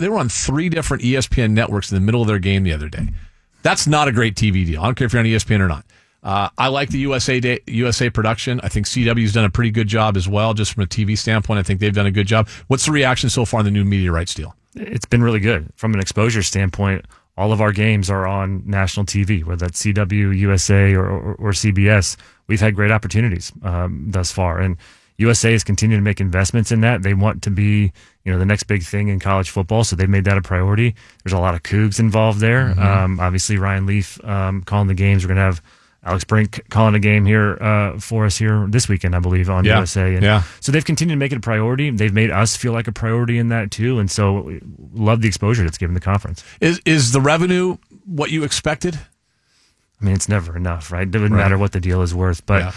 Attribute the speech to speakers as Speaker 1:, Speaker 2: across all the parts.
Speaker 1: they were on 3 different ESPN networks in the middle of their game the other day. That's not a great TV deal. I don't care if you're on ESPN or not. I like the USA production. I think CW's done a pretty good job as well, just from a TV standpoint. I think they've done a good job. What's the reaction so far on the new media rights deal?
Speaker 2: It's been really good. From an exposure standpoint, all of our games are on national TV, whether that's CW, USA, or CBS. We've had great opportunities thus far. And USA is continuing to make investments in that. They want to be, the next big thing in college football, so they've made that a priority. There's a lot of Cougs involved there. Mm-hmm. Obviously, Ryan Leaf calling the games. We're going to have Alex Brink calling a game here for us here this weekend, I believe, on USA. And so they've continued to make it a priority. They've made us feel like a priority in that too, and so love the exposure that's given the conference.
Speaker 1: Is the revenue what you expected?
Speaker 2: I mean, it's never enough, right? It doesn't matter what the deal is worth, but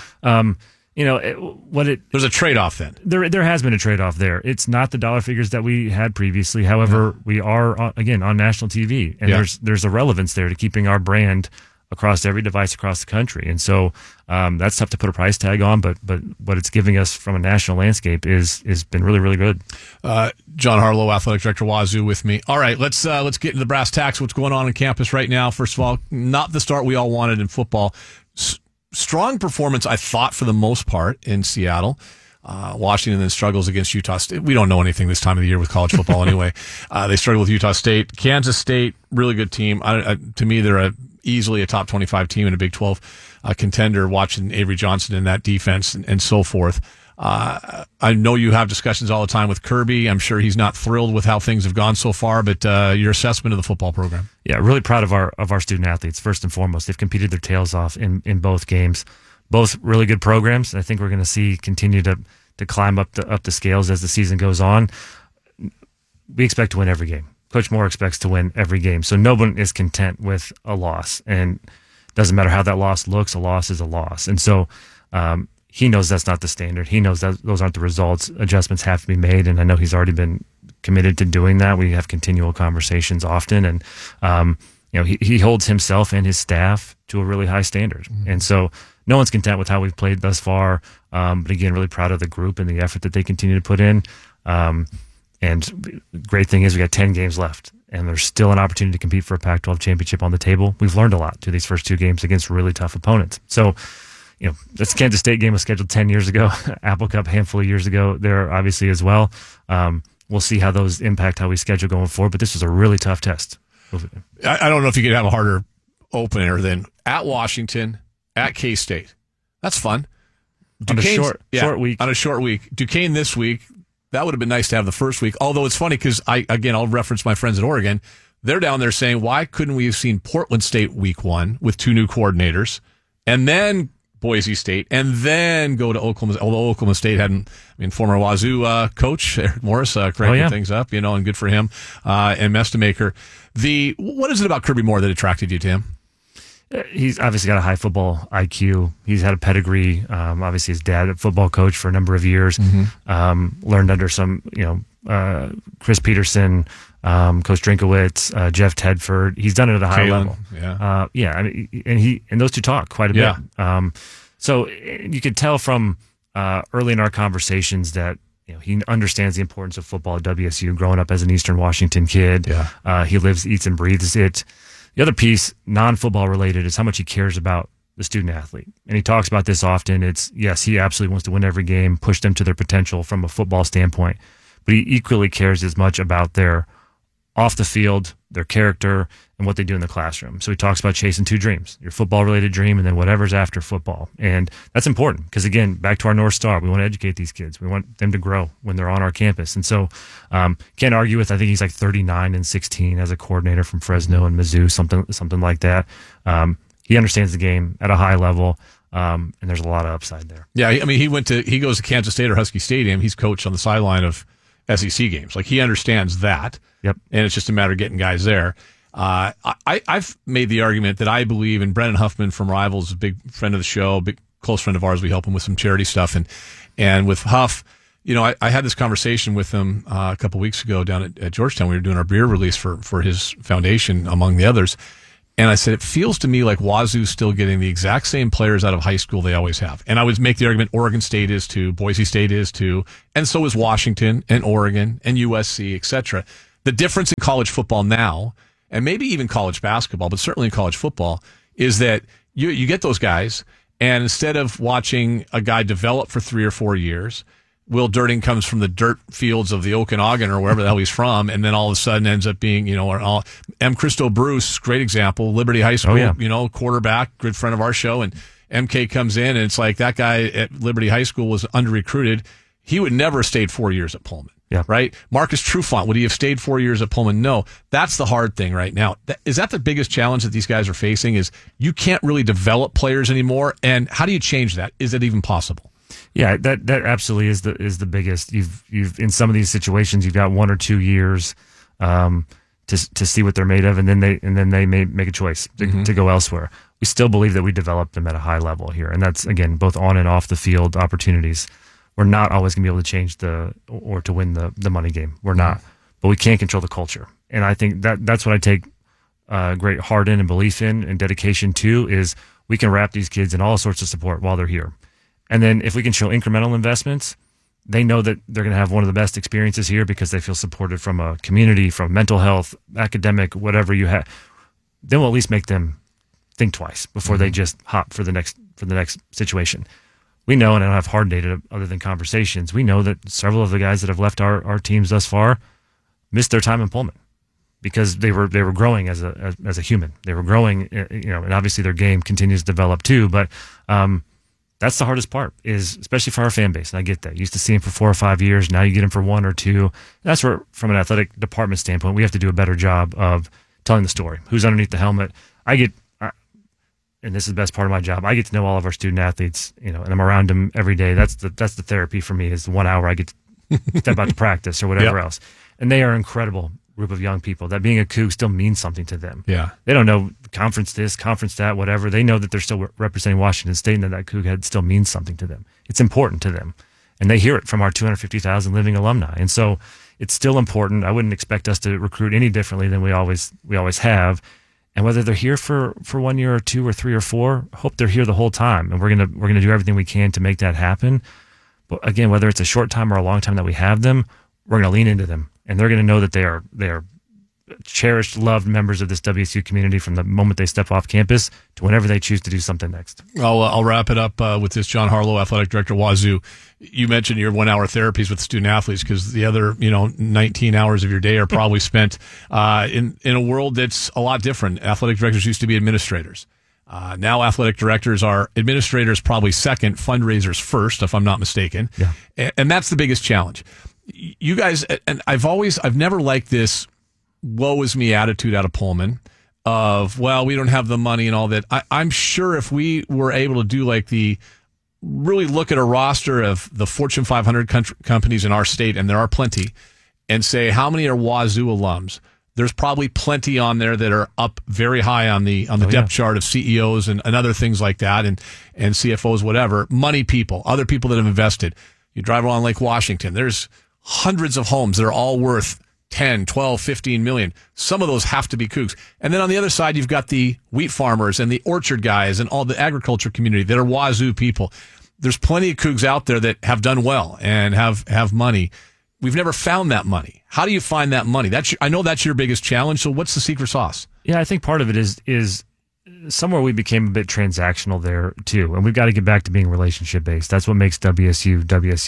Speaker 2: there's a
Speaker 1: trade-off then.
Speaker 2: There has been a trade-off there. It's not the dollar figures that we had previously. However, we are again on national TV, and there's a relevance there to keeping our brand across every device across the country. And so that's tough to put a price tag on, but what it's giving us from a national landscape is been really, really good.
Speaker 1: John Harlow, Athletic Director, Wazoo, with me. All right, let's get into the brass tacks. What's going on campus right now? First of all, not the start we all wanted in football. Strong performance, I thought, for the most part in Seattle. Washington then struggles against Utah State. We don't know anything this time of the year with college football anyway. They struggle with Utah State. Kansas State, really good team. To me, they're easily a top 25 team in a Big 12 contender, watching Avery Johnson in that defense and so forth. I know you have discussions all the time with Kirby. I'm sure he's not thrilled with how things have gone so far, but your assessment of the football program.
Speaker 2: Yeah, really proud of our student athletes, first and foremost. They've competed their tails off in both games. Both really good programs. I think we're going to see continue to climb up the scales as the season goes on. We expect to win every game. Coach Moore expects to win every game. So no one is content with a loss. And doesn't matter how that loss looks, a loss is a loss. And so he knows that's not the standard. He knows that those aren't the results. Adjustments have to be made, and I know he's already been committed to doing that. We have continual conversations often, and he holds himself and his staff to a really high standard. Mm-hmm. And so no one's content with how we've played thus far. But again, really proud of the group and the effort that they continue to put in. And the great thing is we got 10 games left, and there's still an opportunity to compete for a Pac-12 championship on the table. We've learned a lot through these first 2 games against really tough opponents. So, this Kansas State game was scheduled 10 years ago, Apple Cup a handful of years ago there, obviously, as well. We'll see how those impact how we schedule going forward, but this was a really tough test.
Speaker 1: I don't know if you could have a harder opener than at Washington, at K-State. That's fun.
Speaker 2: On a short week.
Speaker 1: On a short week. Duquesne this week. That would have been nice to have the first week. Although it's funny because I'll reference my friends at Oregon. They're down there saying, why couldn't we have seen Portland State week 1 with 2 new coordinators, and then Boise State, and then go to Oklahoma? Although Oklahoma State hadn't, former Wazoo coach Eric Morris cranking things up, and good for him, and Mestamaker. What is it about Kirby Moore that attracted you to him?
Speaker 2: He's obviously got a high football IQ. He's had a pedigree. Obviously, his dad, a football coach for a number of years. Mm-hmm. Learned under some, Chris Peterson, Coach Drinkowitz, Jeff Tedford. He's done it at a high level.
Speaker 1: Yeah.
Speaker 2: And those two talk quite a bit. So you could tell from early in our conversations that he understands the importance of football at WSU. Growing up as an Eastern Washington kid, he lives, eats, and breathes it. The other piece, non-football related, is how much he cares about the student athlete. And he talks about this often. It's, yes, he absolutely wants to win every game, push them to their potential from a football standpoint, but he equally cares as much about their off the field, their character, and what they do in the classroom. So he talks about chasing 2 dreams, your football-related dream and then whatever's after football. And that's important because, again, back to our North Star, we want to educate these kids. We want them to grow when they're on our campus. And so can't argue with, I think he's like 39-16 as a coordinator from Fresno and Mizzou, something like that. He understands the game at a high level, and there's a lot of upside there.
Speaker 1: Yeah, he goes to Kansas State or Husky Stadium. He's coached on the sideline of SEC games. Like, he understands that.
Speaker 2: Yep.
Speaker 1: And it's just a matter of getting guys there. I've made the argument that I believe, and Brennan Huffman from Rivals, a big friend of the show, big close friend of ours. We help him with some charity stuff. And with Huff, I had this conversation with him a couple weeks ago down at Georgetown. We were doing our beer release for his foundation, among the others. And I said, it feels to me like Wazoo's still getting the exact same players out of high school they always have. And I would make the argument Oregon State is too, Boise State is too, and so is Washington and Oregon and USC, etc. The difference in college football now, and maybe even college basketball, but certainly in college football, is that you get those guys, and instead of watching a guy develop for 3 or 4 years, Will Durning comes from the dirt fields of the Okanagan or wherever the hell he's from, and then all of a sudden ends up being, M. Christo Bruce, great example, Liberty High School, quarterback, good friend of our show, and MK comes in, and it's like that guy at Liberty High School was under-recruited. He would never have stayed 4 years at Pullman.
Speaker 2: Yeah.
Speaker 1: Right? Marcus Trufant, would he have stayed 4 years at Pullman? No. That's the hard thing right now. Is that the biggest challenge that these guys are facing, is you can't really develop players anymore? And how do you change that? Is it even possible?
Speaker 2: Yeah, that absolutely is the biggest. You've in some of these situations, you've got 1 or 2 years to see what they're made of, and then they may make a choice to go elsewhere. We still believe that we develop them at a high level here, and that's, again, both on and off the field opportunities. We're not always going to be able to change or to win the money game. We're not, but we can control the culture, and I think that's what I take great heart in and belief in and dedication to, is we can wrap these kids in all sorts of support while they're here. And then if we can show incremental investments, they know that they're going to have one of the best experiences here because they feel supported from a community, from mental health, academic, whatever you have. Then we'll at least make them think twice before they just hop for the next situation. We know, and I don't have hard data other than conversations, we know that several of the guys that have left our teams thus far missed their time in Pullman because they were growing as a human. They were growing, and obviously their game continues to develop too, but that's the hardest part, is especially for our fan base. And I get that. You used to see him for 4 or 5 years. Now you get him for 1 or 2. That's where, from an athletic department standpoint, we have to do a better job of telling the story. Who's underneath the helmet? And this is the best part of my job, I get to know all of our student athletes, and I'm around them every day. That's the therapy for me, is the 1 hour I get to step out to practice or whatever else. And they are an incredible group of young people that being a Coug still means something to them.
Speaker 1: Yeah.
Speaker 2: They don't know conference this, conference that, whatever. They know that they're still representing Washington State and that Coug head still means something to them. It's important to them. And they hear it from our 250,000 living alumni. And so it's still important. I wouldn't expect us to recruit any differently than we always have. And whether they're here for 1 year or 2 or 3 or 4, hope they're here the whole time. And we're gonna do everything we can to make that happen. But again, whether it's a short time or a long time that we have them, we're gonna lean into them. And they're gonna know that they are cherished, loved members of this WSU community from the moment they step off campus to whenever they choose to do something next.
Speaker 1: I'll wrap it up with this. John Harlow, Athletic Director, Wazoo. You mentioned your 1 hour therapies with student athletes, because the other 19 hours of your day are probably spent in a world that's a lot different. Athletic directors used to be administrators. Now athletic directors are administrators, probably second, fundraisers first, if I'm not mistaken.
Speaker 2: Yeah.
Speaker 1: And that's the biggest challenge. You guys, and I've never liked this woe is me attitude out of Pullman of, well, we don't have the money and all that. I'm sure if we were able to do really look at a roster of the Fortune 500 companies in our state, and there are plenty, and say how many are Wazoo alums, there's probably plenty on there that are up very high on the depth chart of CEOs and other things like that, and CFOs, whatever, money people, other people that have invested. You drive along Lake Washington, there's hundreds of homes that are all worth 10, 12, 15 million. Some of those have to be Cougs. And then on the other side, you've got the wheat farmers and the orchard guys and all the agriculture community that are Wazoo people. There's plenty of Cougs out there that have done well and have money. We've never found that money. How do you find that money? I know that's your biggest challenge. So what's the secret sauce?
Speaker 2: Yeah, I think part of it is somewhere we became a bit transactional there too. And we've got to get back to being relationship based. That's what makes WSU.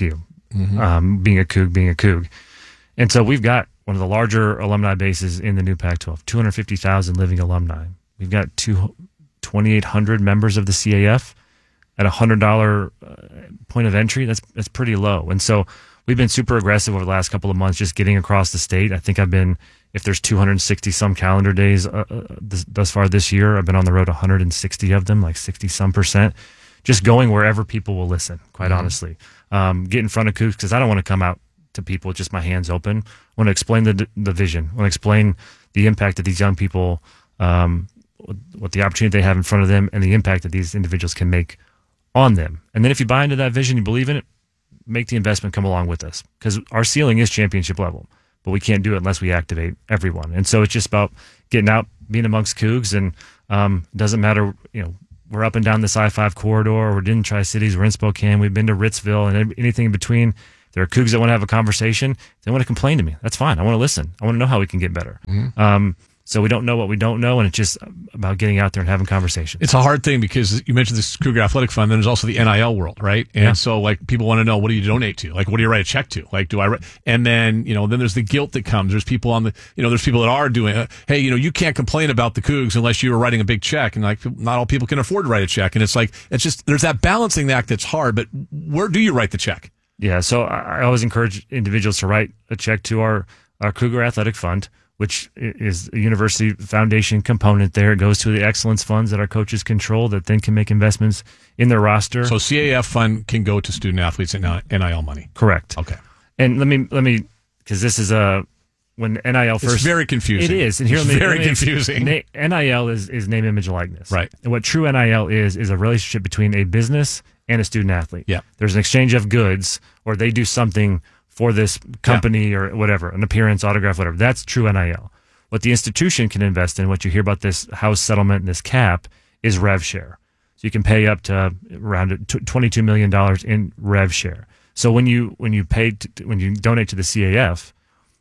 Speaker 2: Being a Coug. And so we've got one of the larger alumni bases in the new Pac-12, 250,000 living alumni. We've got 2,800 members of the CAF at $100 point of entry. That's pretty low. And so we've been super aggressive over the last couple of months just getting across the state. I think if there's 260 some calendar days thus far this year, I've been on the road 160 of them, like 60 some %, just going wherever people will listen, quite honestly. Get in front of Cougs, because I don't want to come out to people with just my hands open. I want to explain the vision. I want to explain the impact that these young people, what the opportunity they have in front of them, and the impact that these individuals can make on them. And then if you buy into that vision, you believe in it, make the investment come along with us, because our ceiling is championship level, but we can't do it unless we activate everyone. And so it's just about getting out, being amongst Cougs, and it doesn't matter, we're up and down this I-5 corridor, we're in Tri-Cities, we're in Spokane, we've been to Ritzville, and anything in between. There are Cougs that want to have a conversation. They want to complain to me. That's fine. I want to listen. I want to know how we can get better. So we don't know what we don't know, and it's just about getting out there and having conversations.
Speaker 1: It's a hard thing because you mentioned this Cougar Athletic Fund, then there's also the NIL world, right? And so, like, people want to know, what do you donate to? Like, what do you write a check to? Like, do I write? And then, then there's the guilt that comes. There's people on the, there's people that are doing, hey, you can't complain about the Cougs unless you were writing a big check. And, like, not all people can afford to write a check. And it's like, there's that balancing act that's hard, but where do you write the check?
Speaker 2: Yeah, so I always encourage individuals to write a check to our Cougar Athletic Fund, which is a university foundation component there. It goes to the excellence funds that our coaches control that then can make investments in their roster.
Speaker 1: So CAF fund can go to student athletes and NIL money.
Speaker 2: Correct.
Speaker 1: Okay.
Speaker 2: And let me, because this is when NIL first.
Speaker 1: It's very confusing.
Speaker 2: It is. And
Speaker 1: here, very confusing.
Speaker 2: NIL is name, image, likeness.
Speaker 1: Right.
Speaker 2: And what true NIL is a relationship between a business and a student athlete.
Speaker 1: Yeah.
Speaker 2: There's an exchange of goods, or they do something for this company or whatever, an appearance, autograph, whatever. That's true NIL. What the institution can invest in, what you hear about this house settlement and this cap, is rev share. So you can pay up to around $22 million in rev share. So when you donate to the CAF,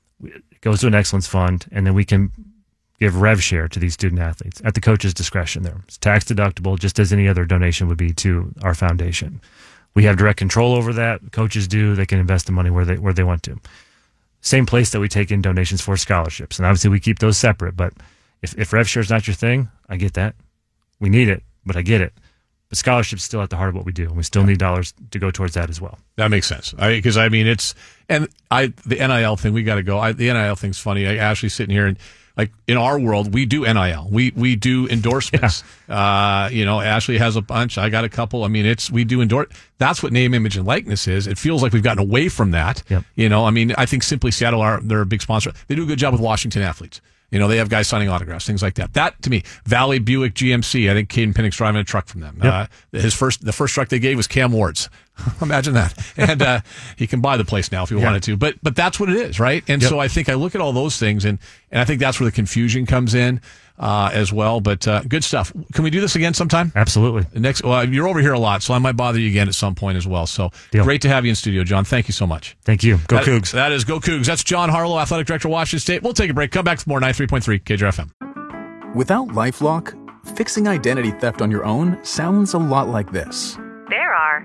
Speaker 2: it goes to an excellence fund, and then we can give rev share to these student athletes at the coach's discretion there. It's tax deductible, just as any other donation would be to our foundation. We have direct control over that. Coaches do. They can invest the money where they want to. Same place that we take in donations for scholarships. And obviously we keep those separate. But if rev share is not your thing, I get that. We need it, but I get it. But scholarship's still at the heart of what we do. And we still need dollars to go towards that as well.
Speaker 1: That makes sense. Because the NIL thing, we got to go. The NIL thing's funny. Ashley's sitting here and, like, in our world, we do NIL. We do endorsements. Yeah. Ashley has a bunch. I got a couple. We do endorse. That's what name, image, and likeness is. It feels like we've gotten away from that.
Speaker 2: Yep.
Speaker 1: I think Simply Seattle they're a big sponsor. They do a good job with Washington athletes. They have guys signing autographs, things like that. That, to me, Valley Buick GMC, I think Caden Pinnick's driving a truck from them.
Speaker 2: Yep.
Speaker 1: The first truck they gave was Cam Ward's. Imagine that. And he can buy the place now if he wanted to. But that's what it is, right? And so I think I look at all those things, and I think that's where the confusion comes in as well. But good stuff. Can we do this again sometime?
Speaker 2: Absolutely.
Speaker 1: You're over here a lot, so I might bother you again at some point as well. So Great to have you in studio, John. Thank you so much.
Speaker 2: Thank you. Go Cougs.
Speaker 1: That is Go Cougs. That's John Harlow, Athletic Director, Washington State. We'll take a break. Come back for more 93.3 KJR-FM.
Speaker 3: Without LifeLock, fixing identity theft on your own sounds a lot like this.
Speaker 4: There are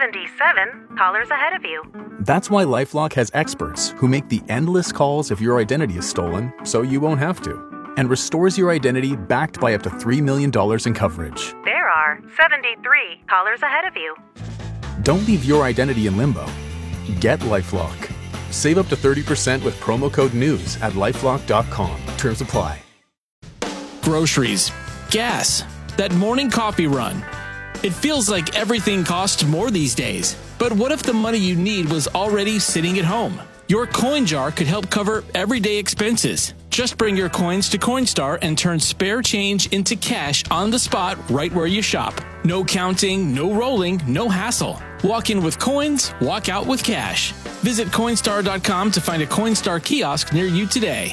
Speaker 4: 77 callers ahead of you.
Speaker 3: That's why LifeLock has experts who make the endless calls if your identity is stolen, so you won't have to, and restores your identity backed by up to $3 million in coverage.
Speaker 4: There are 73 callers ahead of you.
Speaker 3: Don't leave your identity in limbo. Get LifeLock. Save up to 30% with promo code NEWS at LifeLock.com. Terms apply.
Speaker 5: Groceries, gas, that morning coffee run. It feels like everything costs more these days. But what if the money you need was already sitting at home? Your coin jar could help cover everyday expenses. Just bring your coins to Coinstar and turn spare change into cash on the spot right where you shop. No counting, no rolling, no hassle. Walk in with coins, walk out with cash. Visit Coinstar.com to find a Coinstar kiosk near you today.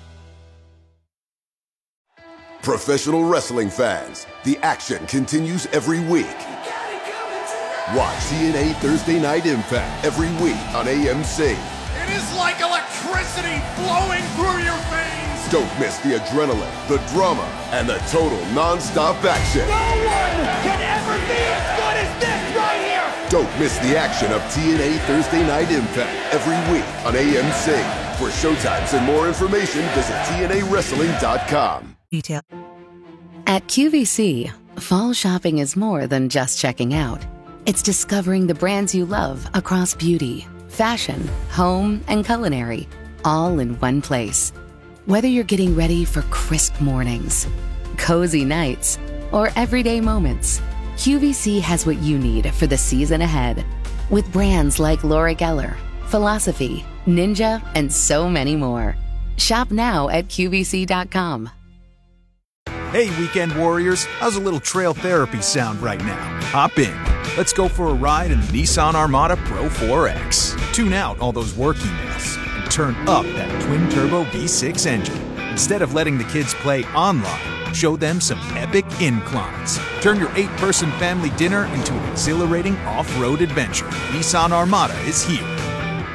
Speaker 6: Professional wrestling fans, the action continues every week. Watch TNA Thursday Night Impact every week on AMC.
Speaker 7: It is like electricity flowing through your veins.
Speaker 6: Don't miss the adrenaline, the drama, and the total non-stop action.
Speaker 7: No one can ever be as good as this right here.
Speaker 6: Don't miss the action of TNA Thursday Night Impact every week on AMC. For showtimes and more information, visit TNAWrestling.com.
Speaker 8: Detail. At QVC, fall shopping is more than just checking out. It's discovering the brands you love across beauty, fashion, home, and culinary, all in one place. Whether you're getting ready for crisp mornings, cozy nights, or everyday moments, QVC has what you need for the season ahead. With brands like Laura Geller, Philosophy, Ninja, and so many more. Shop now at QVC.com.
Speaker 9: Hey, weekend warriors, how's a little trail therapy sound right now? Hop in. Let's go for a ride in the Nissan Armada Pro 4X. Tune out all those work emails and turn up that twin-turbo V6 engine. Instead of letting the kids play online, show them some epic inclines. Turn your 8-person family dinner into an exhilarating off-road adventure. Nissan Armada is here.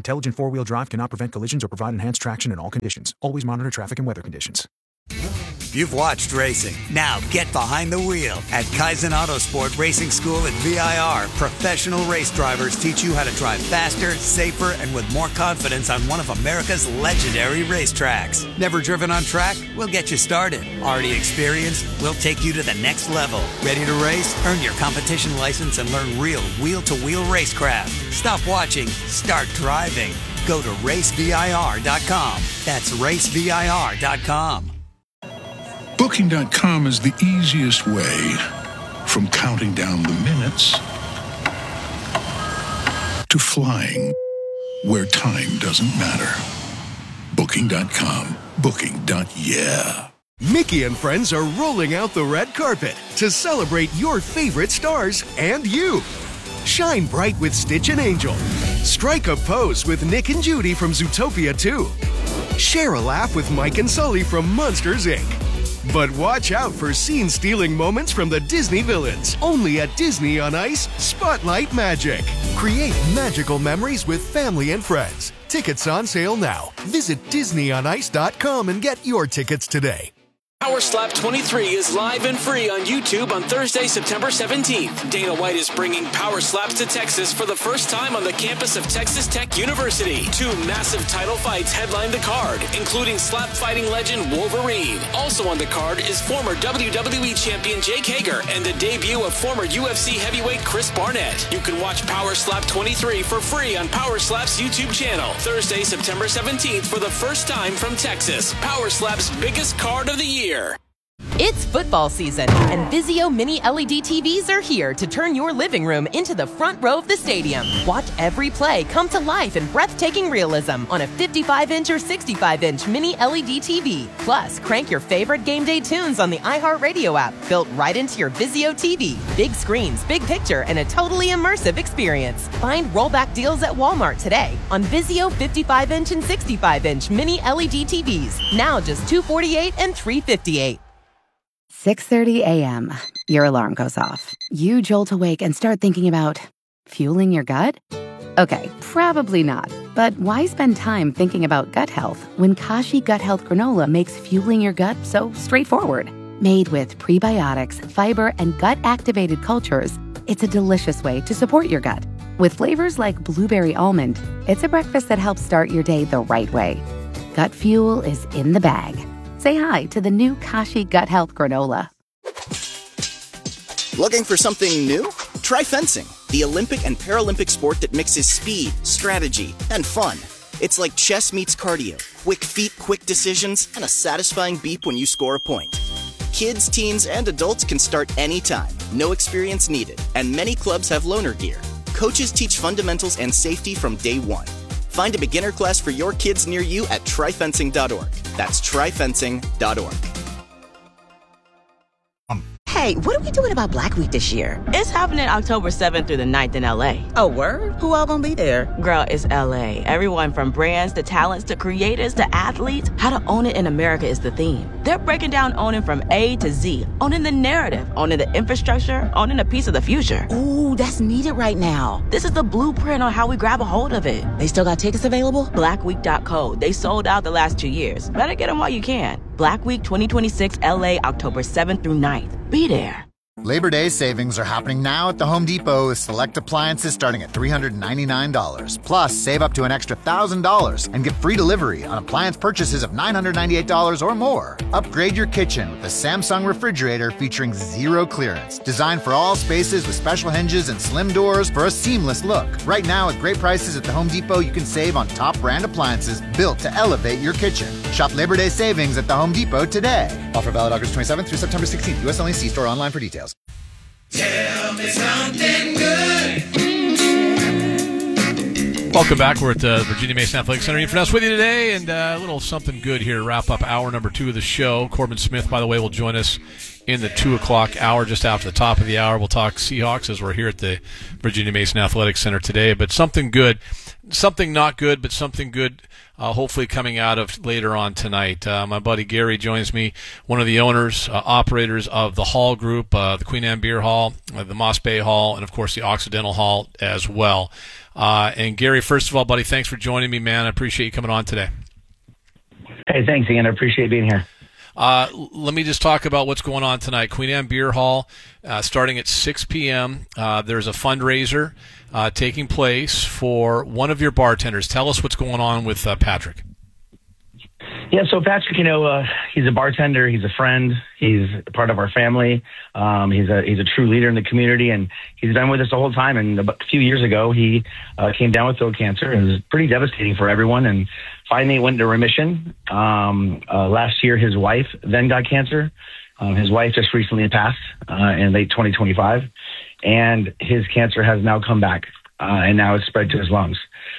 Speaker 9: Intelligent four-wheel drive cannot prevent collisions or provide enhanced traction in all conditions. Always monitor traffic and weather conditions.
Speaker 10: You've watched racing. Now get behind the wheel. At Kaizen Autosport Racing School at VIR, professional race drivers teach you how to drive faster, safer, and with more confidence on one of America's legendary racetracks. Never driven on track? We'll get you started. Already experienced? We'll take you to the next level. Ready to race? Earn your competition license and learn real wheel-to-wheel racecraft. Stop watching. Start driving. Go to racevir.com. That's racevir.com.
Speaker 11: Booking.com is the easiest way from counting down the minutes to flying where time doesn't matter. Booking.com. Booking.yeah.
Speaker 12: Mickey and friends are rolling out the red carpet to celebrate your favorite stars and you. Shine bright with Stitch and Angel. Strike a pose with Nick and Judy from Zootopia 2. Share a laugh with Mike and Sully from Monsters, Inc. But watch out for scene-stealing moments from the Disney villains. Only at Disney on Ice Spotlight Magic. Create magical memories with family and friends. Tickets on sale now. Visit DisneyOnIce.com and get your tickets today.
Speaker 5: Power Slap 23 is live and free on YouTube on Thursday, September 17th. Dana White is bringing Power Slaps to Texas for the first time on the campus of Texas Tech University. 2 massive title fights headline the card, including slap fighting legend Wolverine. Also on the card is former WWE champion Jake Hager and the debut of former UFC heavyweight Chris Barnett. You can watch Power Slap 23 for free on Power Slap's YouTube channel. Thursday, September 17th for the first time from Texas. Power Slap's biggest card of the year.
Speaker 13: It's football season, and Vizio Mini LED TVs are here to turn your living room into the front row of the stadium. Watch every play come to life in breathtaking realism on a 55-inch or 65-inch Mini LED TV. Plus, crank your favorite game day tunes on the iHeartRadio app, built right into your Vizio TV. Big screens, big picture, and a totally immersive experience. Find rollback deals at Walmart today on Vizio 55-inch and 65-inch Mini LED TVs. Now just $248 and $358.
Speaker 8: 6:30 a.m. Your alarm goes off. You jolt awake and start thinking about fueling your gut? Okay, probably not. But why spend time thinking about gut health when Kashi Gut Health Granola makes fueling your gut so straightforward? Made with prebiotics, fiber, and gut-activated cultures, it's a delicious way to support your gut. With flavors like blueberry almond, it's a breakfast that helps start your day the right way. Gut fuel is in the bag. Say hi to the new Kashi Gut Health Granola.
Speaker 14: Looking for something new? Try fencing, the Olympic and Paralympic sport that mixes speed, strategy, and fun. It's like chess meets cardio, quick feet, quick decisions, and a satisfying beep when you score a point. Kids, teens, and adults can start anytime, no experience needed, and many clubs have loaner gear. Coaches teach fundamentals and safety from day one. Find a beginner class for your kids near you at tryfencing.org. That's tryfencing.org.
Speaker 15: Hey, what are we doing about Black Week this year?
Speaker 16: It's happening October 7th through the 9th in LA.
Speaker 15: Oh, word? Who all gonna be there?
Speaker 16: Girl, it's LA. Everyone from brands to talents to creators to athletes. How to own it in America is the theme. They're breaking down owning from A to Z. Owning the narrative, owning the infrastructure, owning a piece of the future.
Speaker 15: Ooh, that's needed right now.
Speaker 16: This is the blueprint on how we grab a hold of it.
Speaker 15: They still got tickets available?
Speaker 16: Blackweek.co. They sold out the last 2 years. Better get them while you can. Black Week 2026 LA, October 7th through 9th. Be there.
Speaker 17: Labor Day savings are happening now at the Home Depot with select appliances starting at $399. Plus, save up to an extra $1,000 and get free delivery on appliance purchases of $998 or more. Upgrade your kitchen with the Samsung refrigerator featuring zero clearance. Designed for all spaces with special hinges and slim doors for a seamless look. Right now, at great prices at the Home Depot, you can save on top brand appliances built to elevate your kitchen. Shop Labor Day savings at the Home Depot today. Offer valid August 27th through September 16th. U.S. only. See store online for details.
Speaker 7: Tell me something good.
Speaker 1: Welcome back. We're at the Virginia Mason Athletic Center. Ian Furness with you today, and a little something good here to wrap up hour number 2 of the show. Corbin Smith, by the way, will join us in the 2 o'clock hour, just after the top of the hour. We'll talk Seahawks as we're here at the Virginia Mason Athletic Center today. But something good, something not good, but something good hopefully coming out of later on tonight. My buddy Gary joins me, one of the owners, operators of the Hall Group, the Queen Anne Beer Hall, the Moss Bay Hall, and, of course, the Occidental Hall as well. And, Gary, first of all, buddy, thanks for joining me, man. I appreciate you coming on today.
Speaker 18: Hey, thanks, Ian. I appreciate being here.
Speaker 1: Let me just talk about what's going on tonight. Queen Anne Beer Hall, starting at 6 p.m. There's a fundraiser taking place for one of your bartenders. Tell us what's going on with Patrick.
Speaker 18: Yeah, so Patrick, he's a bartender. He's a friend. He's part of our family. He's a true leader in the community, and he's been with us the whole time. And a few years ago, he came down with throat cancer. It was pretty devastating for everyone, and finally went into remission. Last year, his wife then got cancer. His wife just recently passed in late 2025, and his cancer has now come back, and now it's spread to his lungs.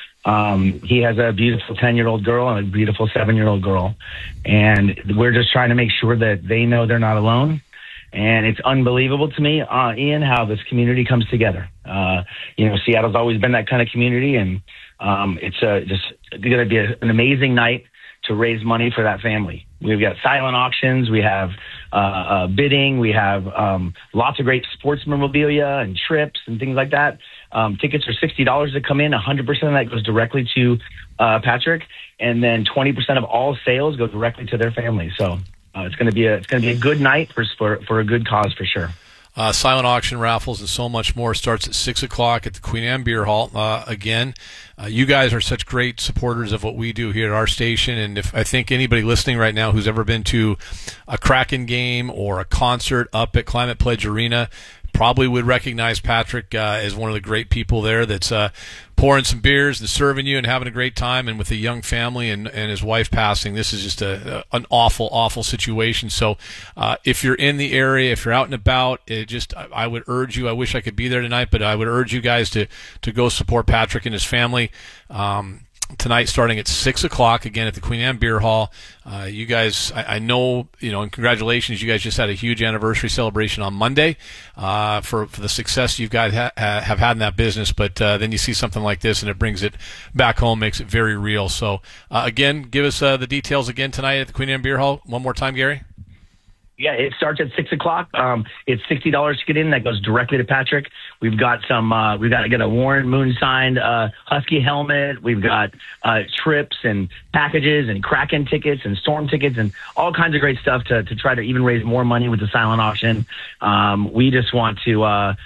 Speaker 18: He has a beautiful 10-year-old girl and a beautiful 7-year-old girl. And we're just trying to make sure that they know they're not alone. And it's unbelievable to me, Ian, how this community comes together. Seattle's always been that kind of community. And it's just going to be an amazing night to raise money for that family. We've got silent auctions. We have bidding. We have lots of great sports memorabilia and trips and things like that. Tickets are $60 to come in. 100% of that goes directly to Patrick, and then 20% of all sales go directly to their family. So it's going to be a good night for a good cause for sure.
Speaker 1: Silent auction, raffles, and so much more starts at 6 o'clock at the Queen Anne Beer Hall. Again, you guys are such great supporters of what we do here at our station, and if I think anybody listening right now who's ever been to a Kraken game or a concert up at Climate Pledge Arena probably would recognize Patrick as one of the great people there that's pouring some beers and serving you and having a great time. And with a young family and his wife passing, this is just an awful, awful situation. So if you're in the area, if you're out and about, I would urge you, I wish I could be there tonight, but I would urge you guys to go support Patrick and his family. Tonight, starting at 6 o'clock, again at the Queen Anne Beer Hall. You guys, I know, and congratulations, you guys just had a huge anniversary celebration on Monday for the success you guys have had in that business. But then you see something like this, and it brings it back home, makes it very real. So, again, give us the details again tonight at the Queen Anne Beer Hall. One more time, Gary.
Speaker 18: Yeah, it starts at 6 o'clock. It's $60 to get in. That goes directly to Patrick. We've got we've got to get a Warren Moon signed Husky helmet. We've got trips and packages and Kraken tickets and Storm tickets and all kinds of great stuff to try to even raise more money with the silent auction. We just want to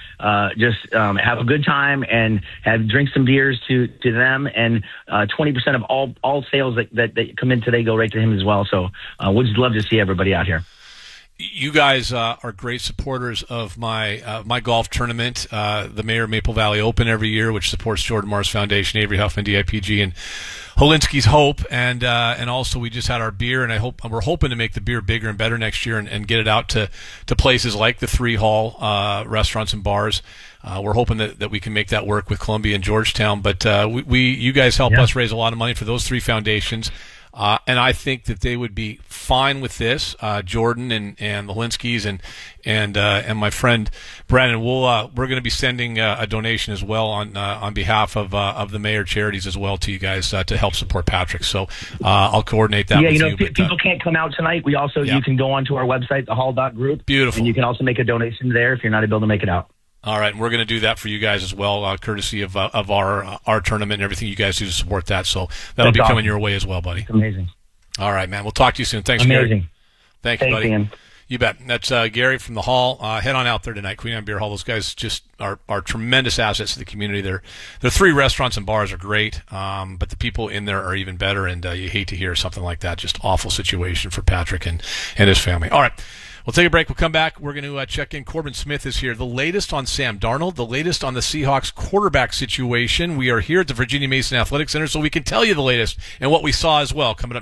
Speaker 18: have a good time and drink some beers to them. And 20% of all sales that come in today go right to him as well. So we'd just love to see everybody out here.
Speaker 1: You guys are great supporters of my golf tournament, the Mayor Maple Valley Open every year, which supports Jordan Morris Foundation, Avery Huffman, DIPG, and Holinsky's Hope, and also we just had our beer, and we're hoping to make the beer bigger and better next year and get it out to places like the 3 Hall restaurants and bars. We're hoping that we can make that work with Columbia and Georgetown, but you guys help us raise a lot of money for those 3 foundations. And I think that they would be fine with this, Jordan and the Linskys and my friend Brandon. We're going to be sending a donation as well on behalf of the mayor charities as well to you guys to help support Patrick. So I'll coordinate that.
Speaker 18: Yeah,
Speaker 1: with you.
Speaker 18: People can't come out tonight. We also you can go onto our website, thehall.group.
Speaker 1: Beautiful.
Speaker 18: And you can also make a donation there if you're not able to make it out.
Speaker 1: All right, and we're going to do that for you guys as well, courtesy of our tournament and everything you guys do to support that. So that'll be coming your way as well, buddy.
Speaker 18: It's amazing.
Speaker 1: All right, man. We'll talk to you soon. Thanks,
Speaker 18: amazing.
Speaker 1: Gary. Thanks, buddy.
Speaker 18: Ian.
Speaker 1: You bet. That's Gary from the Hall. Head on out there tonight, Queen Anne Beer Hall. Those guys just are tremendous assets to the community. Their 3 restaurants and bars are great, but the people in there are even better, and you hate to hear something like that. Just awful situation for Patrick and his family. All right. We'll take a break. We'll come back. We're going to check in. Corbin Smith is here. The latest on Sam Darnold, the latest on the Seahawks quarterback situation. We are here at the Virginia Mason Athletic Center, so we can tell you the latest and what we saw as well. Coming up next.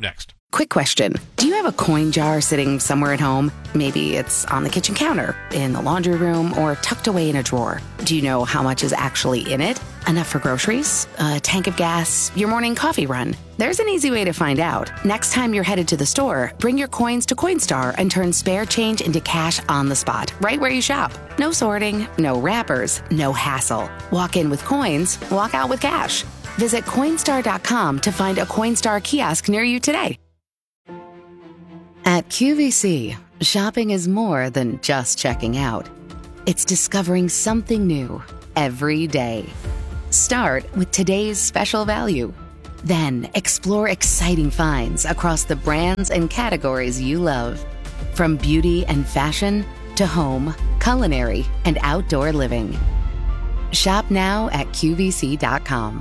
Speaker 8: Quick question. Do you have a coin jar sitting somewhere at home? Maybe it's on the kitchen counter, in the laundry room, or tucked away in a drawer. Do you know how much is actually in it? Enough for groceries? A tank of gas? Your morning coffee run? There's an easy way to find out. Next time you're headed to the store, bring your coins to Coinstar and turn spare change into cash on the spot, right where you shop. No sorting, no wrappers, no hassle. Walk in with coins, walk out with cash. Visit Coinstar.com to find a Coinstar kiosk near you today. At QVC, shopping is more than just checking out. It's discovering something new every day. Start with today's special value. Then explore exciting finds across the brands and categories you love. From beauty and fashion to home, culinary, and outdoor living. Shop now at QVC.com.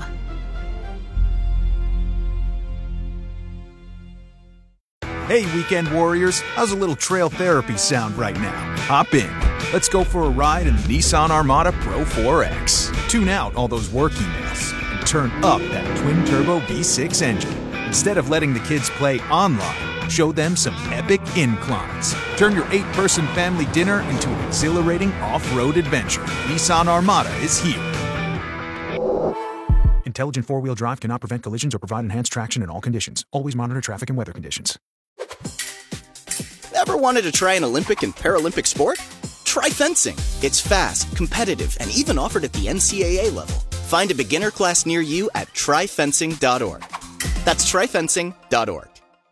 Speaker 9: Hey, weekend warriors, how's a little trail therapy sound right now? Hop in. Let's go for a ride in the Nissan Armada Pro 4X. Tune out all those work emails and turn up that twin-turbo V6 engine. Instead of letting the kids play online, show them some epic inclines. Turn your 8-person family dinner into an exhilarating off-road adventure. Nissan Armada is here. Intelligent four-wheel drive cannot prevent collisions or provide enhanced traction in all conditions. Always monitor traffic and weather conditions.
Speaker 14: Ever wanted to try an Olympic and Paralympic sport? Try fencing. It's fast, competitive, and even offered at the NCAA level. Find a beginner class near you at tryfencing.org. That's tryfencing.org.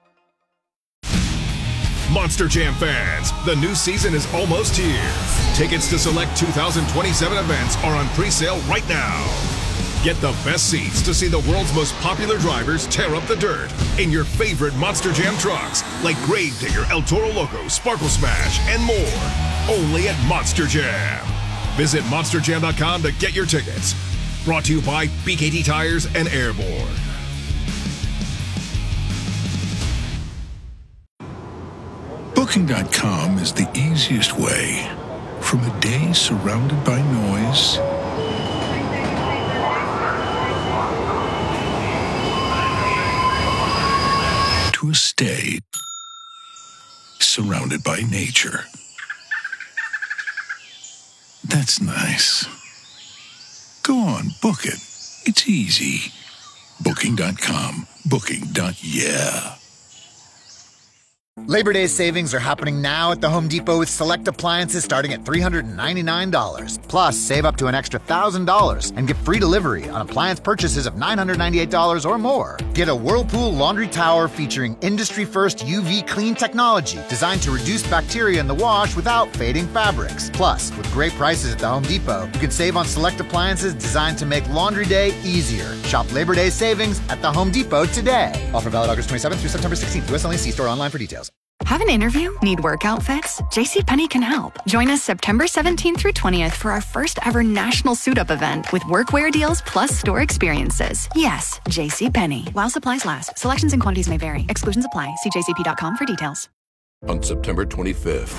Speaker 19: Monster Jam fans, the new season is almost here. Tickets to select 2027 events are on pre-sale right now. Get the best seats to see the world's most popular drivers tear up the dirt in your favorite Monster Jam trucks, like Gravedigger, El Toro Loco, Sparkle Smash, and more. Only at Monster Jam. Visit monsterjam.com to get your tickets. Brought to you by BKT Tires and Airborne.
Speaker 11: Booking.com is the easiest way. From a day surrounded by noise to a stay surrounded by nature. That's nice. Go on, book it. It's easy. Booking.com. Booking.yeah.
Speaker 17: Labor Day savings are happening now at the Home Depot with select appliances starting at $399. Plus, save up to an extra $1,000 and get free delivery on appliance purchases of $998 or more. Get a Whirlpool laundry tower featuring industry-first UV clean technology designed to reduce bacteria in the wash without fading fabrics. Plus, with great prices at the Home Depot, you can save on select appliances designed to make laundry day easier. Shop Labor Day savings at the Home Depot today. Offer valid August 27th through September 16th. US only. See store online for details.
Speaker 20: Have an interview? Need work outfits? JCPenney can help. Join us September 17th through 20th for our first ever national suit-up event with workwear deals plus store experiences. Yes, JCPenney. While supplies last. Selections and quantities may vary. Exclusions apply. See jcp.com for details.
Speaker 6: On September 25th.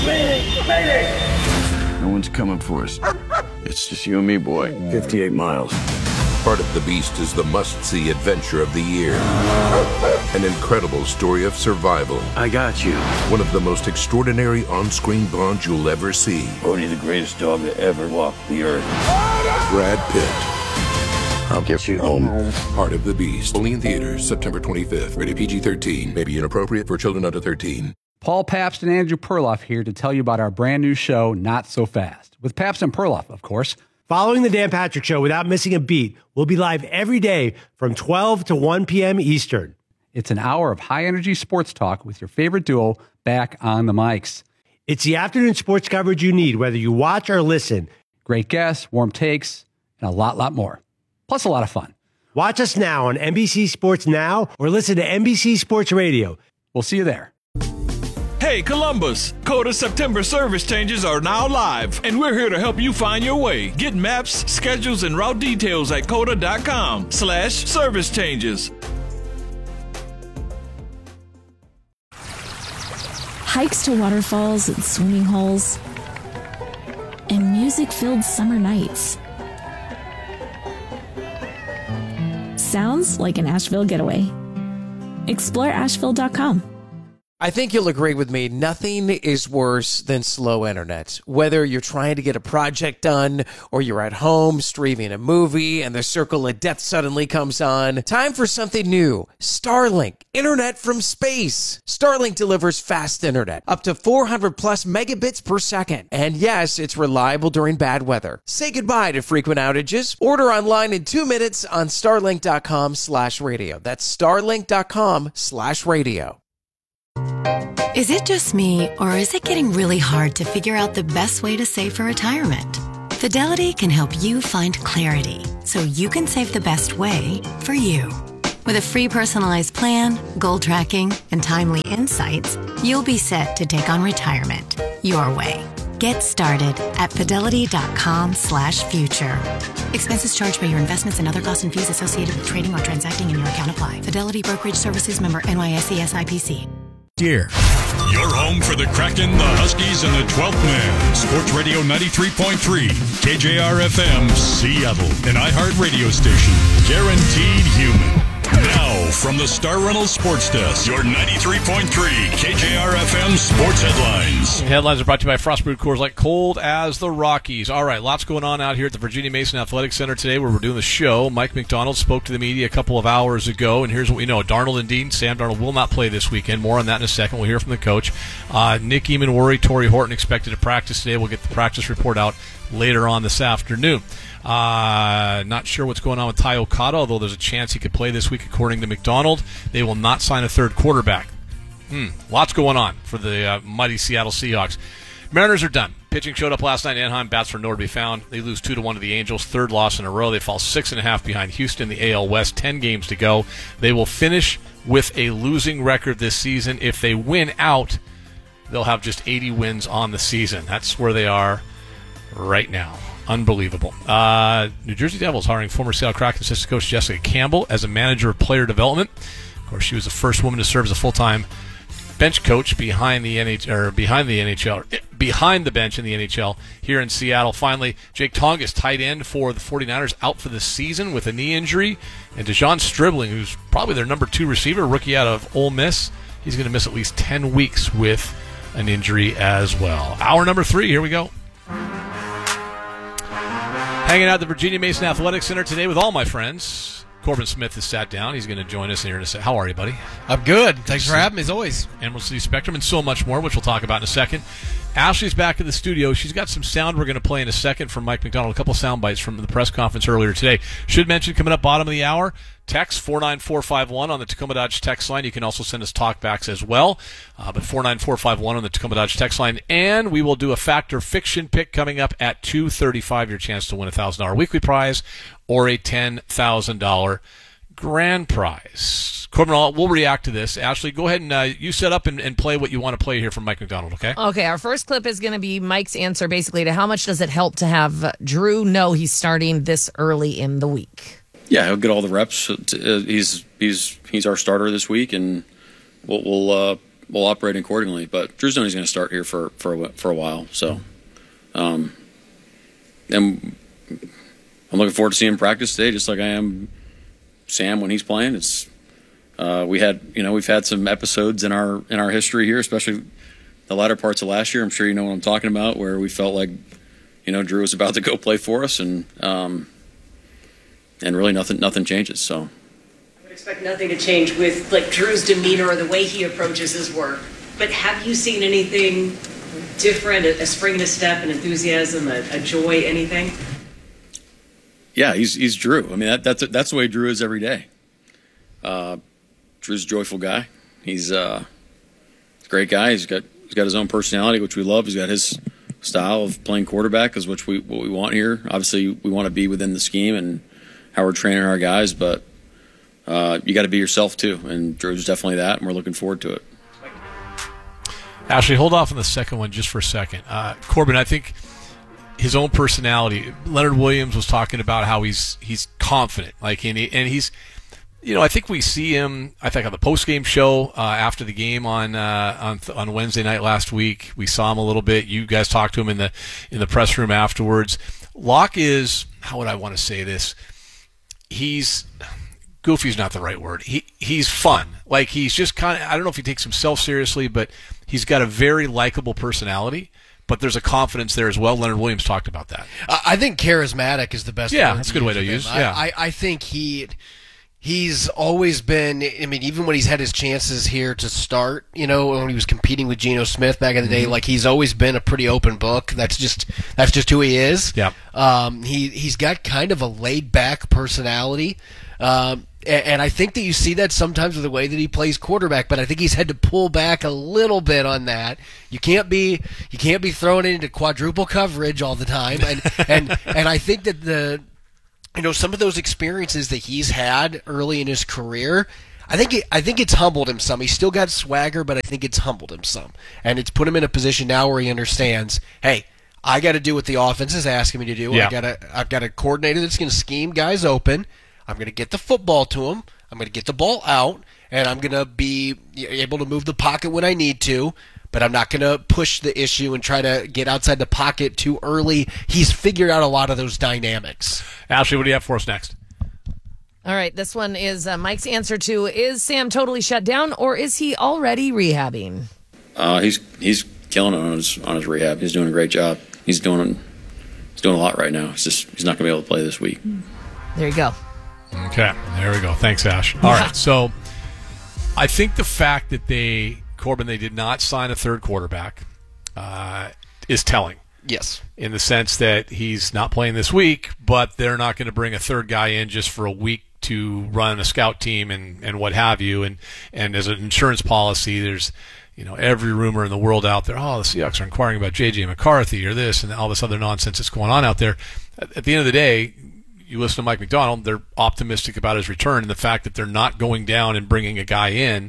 Speaker 21: No one's coming for us. It's just you and me, boy. 58 miles.
Speaker 6: Part of the Beast is the must-see adventure of the year. An incredible story of survival.
Speaker 21: I got you.
Speaker 6: One of the most extraordinary on-screen bonds you'll ever see.
Speaker 21: Bodhi, the greatest dog to ever walk the earth.
Speaker 6: Brad Pitt.
Speaker 21: I'll get you home.
Speaker 6: Part of the Beast. Only in theaters, September 25th. Rated PG-13. May be inappropriate for children under 13.
Speaker 22: Paul Pabst and Andrew Perloff here to tell you about our brand new show, Not So Fast. With Pabst and Perloff, of course.
Speaker 23: Following the Dan Patrick Show without missing a beat, we'll be live every day from 12 to 1 p.m. Eastern.
Speaker 22: It's an hour of high-energy sports talk with your favorite duo back on the mics.
Speaker 23: It's the afternoon sports coverage you need, whether you watch or listen.
Speaker 22: Great guests, warm takes, and a lot more. Plus a lot of fun.
Speaker 23: Watch us now on NBC Sports Now or listen to NBC Sports Radio.
Speaker 22: We'll see you there.
Speaker 24: Hey, Columbus! Coda's September service changes are now live, and we're here to help you find your way. Get maps, schedules, and route details at coda.com/service changes.
Speaker 25: Hikes to waterfalls and swimming holes, and music-filled summer nights. Sounds like an Asheville getaway. Explore Asheville.com.
Speaker 2: I think you'll agree with me. Nothing is worse than slow internet. Whether you're trying to get a project done or you're at home streaming a movie and the circle of death suddenly comes on, time for something new. Starlink, internet from space. Starlink delivers fast internet, up to 400 plus megabits per second. And yes, it's reliable during bad weather. Say goodbye to frequent outages. Order online in 2 minutes on starlink.com/radio. That's starlink.com/radio.
Speaker 3: Is it just me, or is it getting really hard to figure out the best way to save for retirement? Fidelity can help you find clarity so you can save the best way for you. With a free personalized plan, goal tracking, and timely insights, you'll be set to take on retirement your way. Get started at fidelity.com/future. Expenses charged by your investments and other costs and fees associated with trading or transacting in your account apply. Fidelity Brokerage Services, member NYSE SIPC.
Speaker 4: Dear. Your home for the Kraken, the Huskies, and the 12th Man. Sports Radio 93.3, KJR-FM, Seattle, an iHeart radio station. Guaranteed human. Now, from the Star Reynolds Sports Desk, your 93.3 KJR-FM Sports Headlines.
Speaker 1: Headlines are brought to you by Frostbrewed Coors Light, cold as the Rockies. All right, lots going on out here at the Virginia Mason Athletic Center today where we're doing the show. Mike McDonald spoke to the media a couple of hours ago, and here's what we know. Darnold and Dean, Sam Darnold will not play this weekend. More on that in a second. We'll hear from the coach. Nick Eamon, Torrey Horton expected to practice today. We'll get the practice report out later on this afternoon. Not sure what's going on with Ty Okada, although there's a chance he could play this week, according to McDonald. They will not sign a third quarterback. Lots going on for the mighty Seattle Seahawks. Mariners are done. Pitching showed up last night in Anaheim. Bats were nowhere to be found. They lose 2-1 to the Angels. Third loss in a row. They fall 6.5 behind Houston, the AL West. 10 games to go. They will finish with a losing record this season. If they win out, they'll have just 80 wins on the season. That's where they are right now. Unbelievable. New Jersey Devils hiring former Seattle Kraken assistant coach Jessica Campbell as a manager of player development. Of course, she was the first woman to serve as a full-time bench coach behind the bench in the NHL here in Seattle. Finally, Jake Tongas, tight end for the 49ers, out for the season with a knee injury. And Dejon Stribling, who's probably their number 2 receiver, rookie out of Ole Miss, he's going to miss at least 10 weeks with an injury as well. Hour number 3, here we go. Hanging out at the Virginia Mason Athletic Center today with all my friends. Corbin Smith has sat down. He's going to join us here in a second. How are you, buddy?
Speaker 10: I'm good. Thanks for having me, as always.
Speaker 1: Emerald City Spectrum and so much more, which we'll talk about in a second. Ashley's back in the studio. She's got some sound we're going to play in a second from Mike McDonald, a couple sound bites from the press conference earlier today. Should mention, coming up bottom of the hour, text 49451 on the Tacoma Dodge text line. You can also send us talkbacks as well, but 49451 on the Tacoma Dodge text line. And we will do a fact or fiction pick coming up at 2:35. Your chance to win a $1,000 weekly prize or a $10,000 grand prize. Corbin, we'll react to this. Ashley, go ahead and you set up and play what you want to play here from Mike McDonald, okay?
Speaker 12: Okay, our first clip is going to be Mike's answer basically to how much does it help to have Drew know he's starting this early in the week?
Speaker 26: Yeah, he'll get all the reps. He's our starter this week, and we'll operate accordingly. But Drew's known he's going to start here for a while. So, and I'm looking forward to seeing him practice today, just like I am Sam when he's playing. It's we've had some episodes in our history here, especially the latter parts of last year. I'm sure you know what I'm talking about, where we felt like Drew was about to go play for us, and really nothing changes. So
Speaker 27: I would expect nothing to change with Drew's demeanor or the way he approaches his work. But have you seen anything different? A spring in a step, an enthusiasm, a joy, anything?
Speaker 26: Yeah, he's Drew. I mean, that's the way Drew is every day. Drew's a joyful guy. He's a great guy. He's got his own personality, which we love. He's got his style of playing quarterback, is what we want here. Obviously, we want to be within the scheme and how we're training our guys, but you got to be yourself too. And Drew's definitely that, and we're looking forward to it.
Speaker 1: Ashley, hold off on the second one just for a second. Corbin, I think his own personality. Leonard Williams was talking about how he's confident, and he's, I think we see him. I think on the post-game show after the game on Wednesday night last week, we saw him a little bit. You guys talked to him in the press room afterwards. Locke is, how would I want to say this? He's goofy's not the right word. He's fun. Like, he's just kind of, I don't know if he takes himself seriously, but he's got a very likable personality. But there's a confidence there as well. Leonard Williams talked about that.
Speaker 10: I think charismatic is the best word.
Speaker 1: Yeah, that's a good way to use.
Speaker 10: Yeah. I think he's always been, I mean, even when he's had his chances here to start, you know, when he was competing with Geno Smith back in the day, like, he's always been a pretty open book. That's just who he is.
Speaker 1: Yeah.
Speaker 10: He's got kind of a laid back personality. And I think that you see that sometimes with the way that he plays quarterback, but I think he's had to pull back a little bit on that. You can't be throwing it into quadruple coverage all the time. And I think that some of those experiences that he's had early in his career, I think it's humbled him some. He's still got swagger, but I think it's humbled him some. And it's put him in a position now where he understands, hey, I got to do what the offense is asking me to do.
Speaker 1: Yeah.
Speaker 10: I've got a coordinator that's going to scheme guys open. I'm going to get the football to him. I'm going to get the ball out, and I'm going to be able to move the pocket when I need to, but I'm not going to push the issue and try to get outside the pocket too early. He's figured out a lot of those dynamics.
Speaker 1: Ashley, what do you have for us next?
Speaker 12: All right, this one is Mike's answer to, is Sam totally shut down, or is he already rehabbing?
Speaker 26: He's killing it on his rehab. He's doing a great job. He's doing a lot right now. He's not going to be able to play this week.
Speaker 12: There you go.
Speaker 1: Okay, there we go. Thanks, Ash. All right, so I think the fact that they did not sign a third quarterback is telling.
Speaker 10: Yes.
Speaker 1: In the sense that he's not playing this week, but they're not going to bring a third guy in just for a week to run a scout team and what have you. And as an insurance policy, there's every rumor in the world out there, the Seahawks are inquiring about J.J. McCarthy or this and all this other nonsense that's going on out there. At the end of the day, you listen to Mike Macdonald, they're optimistic about his return, and the fact that they're not going down and bringing a guy in,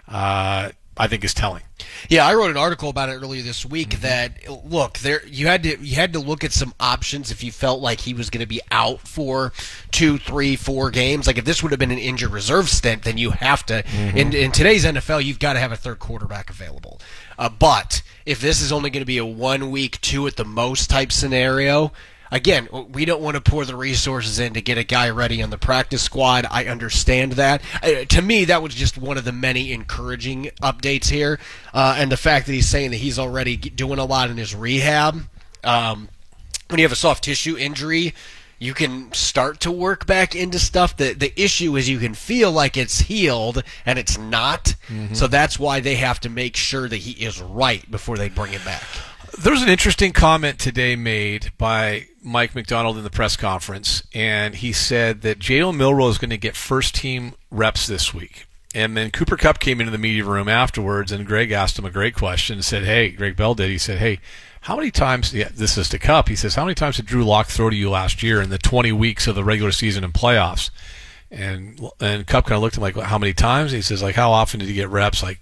Speaker 1: I think is telling.
Speaker 10: Yeah, I wrote an article about it earlier this week that, look, you had to look at some options if you felt like he was going to be out for 2, 3, 4 games. Like, if this would have been an injured reserve stint, then you have to, in today's NFL, you've got to have a third quarterback available. But if this is only going to be a 1 week, 2 at the most type scenario, again, we don't want to pour the resources in to get a guy ready on the practice squad. I understand that. To me, that was just one of the many encouraging updates here. And the fact that he's saying that he's already doing a lot in his rehab. When you have a soft tissue injury, you can start to work back into stuff. The issue is you can feel like it's healed, and it's not. So that's why they have to make sure that he is right before they bring him back.
Speaker 1: There's an interesting comment today made by Mike Macdonald in the press conference, and he said that Jalen Milroe is going to get first-team reps this week. And then Cooper Kupp came into the media room afterwards, and Greg asked him a great question and said, hey, Greg Bell did, he said, hey, how many times, this is to Kupp, he says, how many times did Drew Lock throw to you last year in the 20 weeks of the regular season and playoffs? And Kupp kind of looked at him like, how many times? He says, like, how often did he get reps? Like,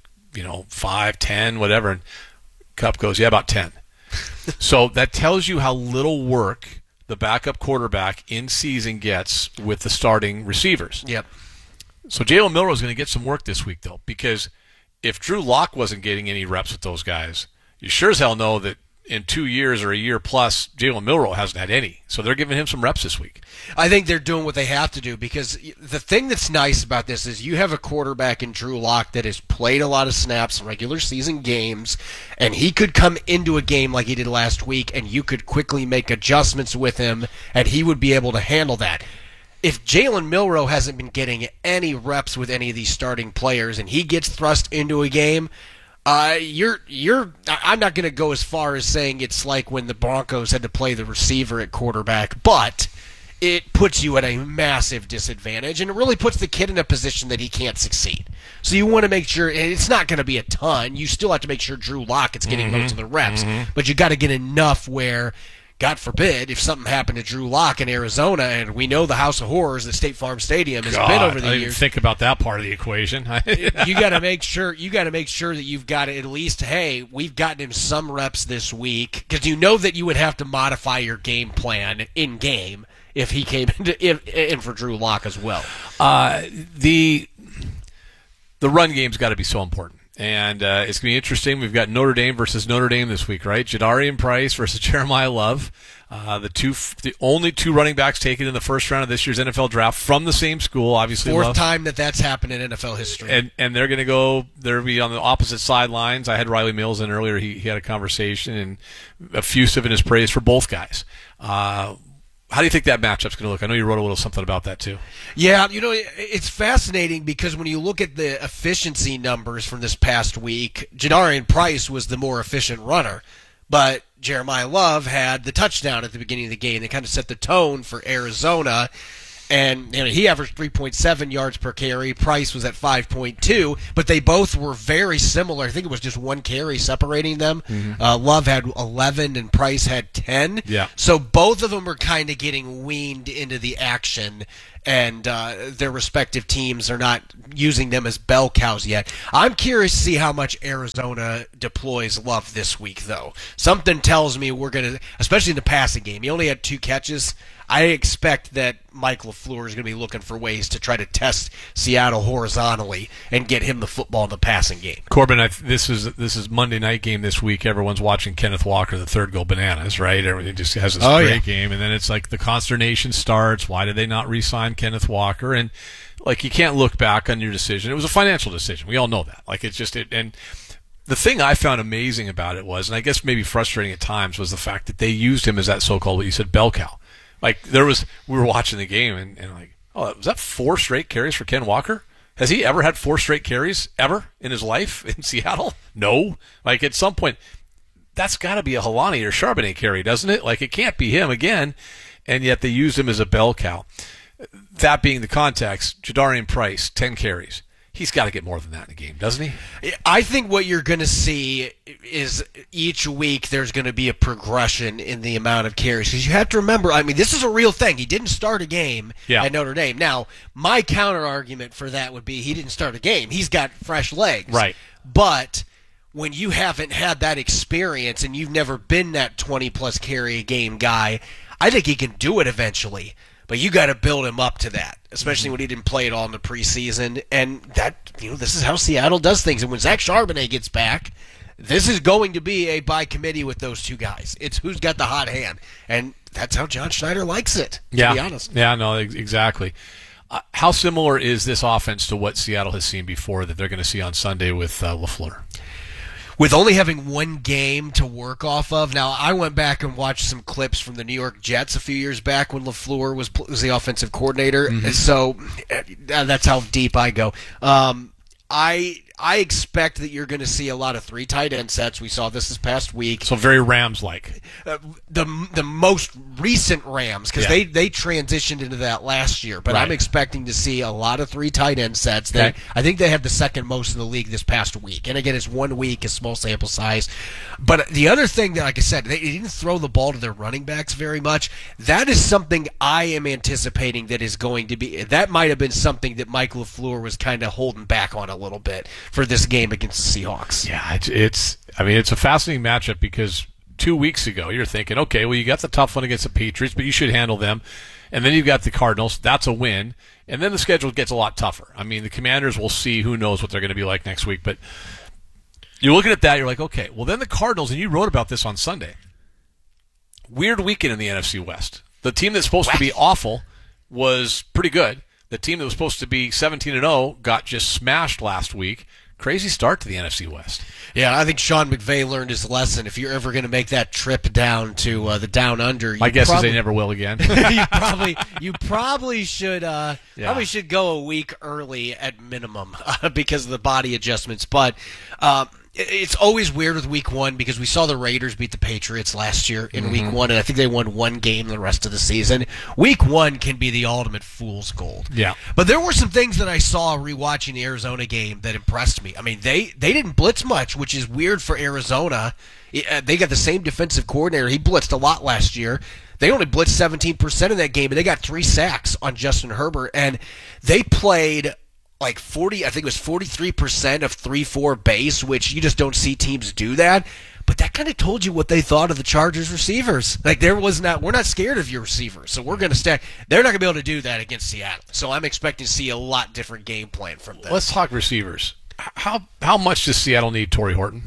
Speaker 1: 5, 10, whatever. And Kupp goes, yeah, about 10. So that tells you how little work the backup quarterback in season gets with the starting receivers.
Speaker 10: Yep.
Speaker 1: So Jalen Milroe is going to get some work this week, though, because if Drew Lock wasn't getting any reps with those guys, you sure as hell know that in 2 years or a year plus, Jalen Milroe hasn't had any. So they're giving him some reps this week.
Speaker 10: I think they're doing what they have to do, because the thing that's nice about this is you have a quarterback in Drew Lock that has played a lot of snaps in regular season games, and he could come into a game like he did last week, and you could quickly make adjustments with him, and he would be able to handle that. If Jalen Milroe hasn't been getting any reps with any of these starting players, and he gets thrust into a game, I'm not going to go as far as saying it's like when the Broncos had to play the receiver at quarterback, but it puts you at a massive disadvantage, and it really puts the kid in a position that he can't succeed. So you want to make sure, and it's not going to be a ton, you still have to make sure Drew Lock is getting most of the reps, but you got to get enough where, God forbid, if something happened to Drew Lock in Arizona, and we know the House of Horrors that State Farm Stadium has been over the
Speaker 1: I
Speaker 10: years.
Speaker 1: didn't think about that part of the equation.
Speaker 10: You got to make sure that you've got at least, hey, we've gotten him some reps this week, because you know that you would have to modify your game plan in game if he came in for Drew Lock as well.
Speaker 1: The run game's got to be so important. And it's going to be interesting. We've got Notre Dame versus Notre Dame this week, right? Jadarian Price versus Jeremiah Love. The only two running backs taken in the first round of this year's NFL draft from the same school, obviously.
Speaker 10: Fourth time that's happened in NFL history.
Speaker 1: And they're going to they'll be on the opposite sidelines. I had Riley Mills in earlier. He had a conversation and effusive in his praise for both guys. How do you think that matchup's going to look? I know you wrote a little something about that too.
Speaker 10: Yeah, it's fascinating because when you look at the efficiency numbers from this past week, Jadarian Price was the more efficient runner, but Jeremiah Love had the touchdown at the beginning of the game. They kind of set the tone for Arizona. And he averaged 3.7 yards per carry. Price was at 5.2, but they both were very similar. I think it was just one carry separating them. Mm-hmm. Love had 11 and Price had 10.
Speaker 1: Yeah.
Speaker 10: So both of them are kind of getting weaned into the action, and their respective teams are not using them as bell cows yet. I'm curious to see how much Arizona deploys Love this week, though. Something tells me we're going to, especially in the passing game. He only had 2 catches. I expect that Mike LaFleur is going to be looking for ways to try to test Seattle horizontally and get him the football in the passing game.
Speaker 1: Corbin, this is Monday night game this week. Everyone's watching Kenneth Walker, the third, go bananas, right? Everyone just has this great game, and then it's like the consternation starts. Why did they not re-sign Kenneth Walker? And like you can't look back on your decision. It was a financial decision. We all know that. Like it's just and the thing I found amazing about it was, and I guess maybe frustrating at times, was the fact that they used him as that so-called, what you said, bell cow. Like we were watching the game and like, oh, was that 4 straight carries for Ken Walker? Has he ever had 4 straight carries ever in his life in Seattle? No. Like at some point, that's got to be a Helani or Charbonnet carry, doesn't it? Like it can't be him again, and yet they used him as a bell cow. That being the context, Jadarian Price, 10 carries. He's got to get more than that in a game, doesn't he?
Speaker 10: I think what you're going to see is each week there's going to be a progression in the amount of carries. Because you have to remember, I mean, this is a real thing. He didn't start a game at Notre Dame. Now, my counter argument for that would be he didn't start a game. He's got fresh legs.
Speaker 1: Right.
Speaker 10: But when you haven't had that experience and you've never been that 20-plus carry a game guy, I think he can do it eventually. But you got to build him up to that, especially when he didn't play at all in the preseason. And that, this is how Seattle does things. And when Zach Charbonnet gets back, this is going to be a by committee with those two guys. It's who's got the hot hand, and that's how John Schneider likes it. To be honest.
Speaker 1: Yeah, no, exactly. How similar is this offense to what Seattle has seen before that they're going to see on Sunday with LaFleur?
Speaker 10: With only having one game to work off of. Now, I went back and watched some clips from the New York Jets a few years back when LaFleur was the offensive coordinator. Mm-hmm. So that's how deep I go. I expect that you're going to see a lot of 3 tight end sets. We saw this past week.
Speaker 1: So very Rams-like.
Speaker 10: The most recent Rams, because they transitioned into that last year. But I'm expecting to see a lot of 3 tight end sets. I think they have the second most in the league this past week. And again, it's 1 week, a small sample size. But the other thing that, like I said, they didn't throw the ball to their running backs very much. That is something I am anticipating that is going to be. That might have been something that Mike LaFleur was kind of holding back on a little bit for this game against the Seahawks.
Speaker 1: Yeah, it's a fascinating matchup because 2 weeks ago you're thinking, okay, well you got the tough one against the Patriots, but you should handle them. And then you've got the Cardinals. That's a win. And then the schedule gets a lot tougher. I mean, the Commanders, will see. Who knows what they're going to be like next week. But you're looking at that, you're like, okay, well then the Cardinals, and you wrote about this on Sunday. Weird weekend in the NFC West. The team that's supposed to be awful was pretty good. The team that was supposed to be 17-0 got just smashed last week. Crazy start to the NFC West.
Speaker 10: Yeah, I think Sean McVay learned his lesson. If you're ever going to make that trip down to the Down Under,
Speaker 1: my guess is they never will again.
Speaker 10: you probably should go a week early at minimum because of the body adjustments. But it's always weird with week 1 because we saw the Raiders beat the Patriots last year in week 1, and I think they won 1 game the rest of the season. Week 1 can be the ultimate fool's gold.
Speaker 1: Yeah.
Speaker 10: But there were some things that I saw rewatching the Arizona game that impressed me. I mean, they didn't blitz much, which is weird for Arizona. They got the same defensive coordinator. He blitzed a lot last year. They only blitzed 17% in that game, and they got 3 sacks on Justin Herbert, and they played like 40, I think it was 43% of 3-4 base, which you just don't see teams do that. But that kind of told you what they thought of the Chargers receivers. Like we're not scared of your receivers, so we're going to stack. They're not going to be able to do that against Seattle. So I'm expecting to see a lot different game plan from them.
Speaker 1: Let's talk receivers. how much does Seattle need Torrey Horton?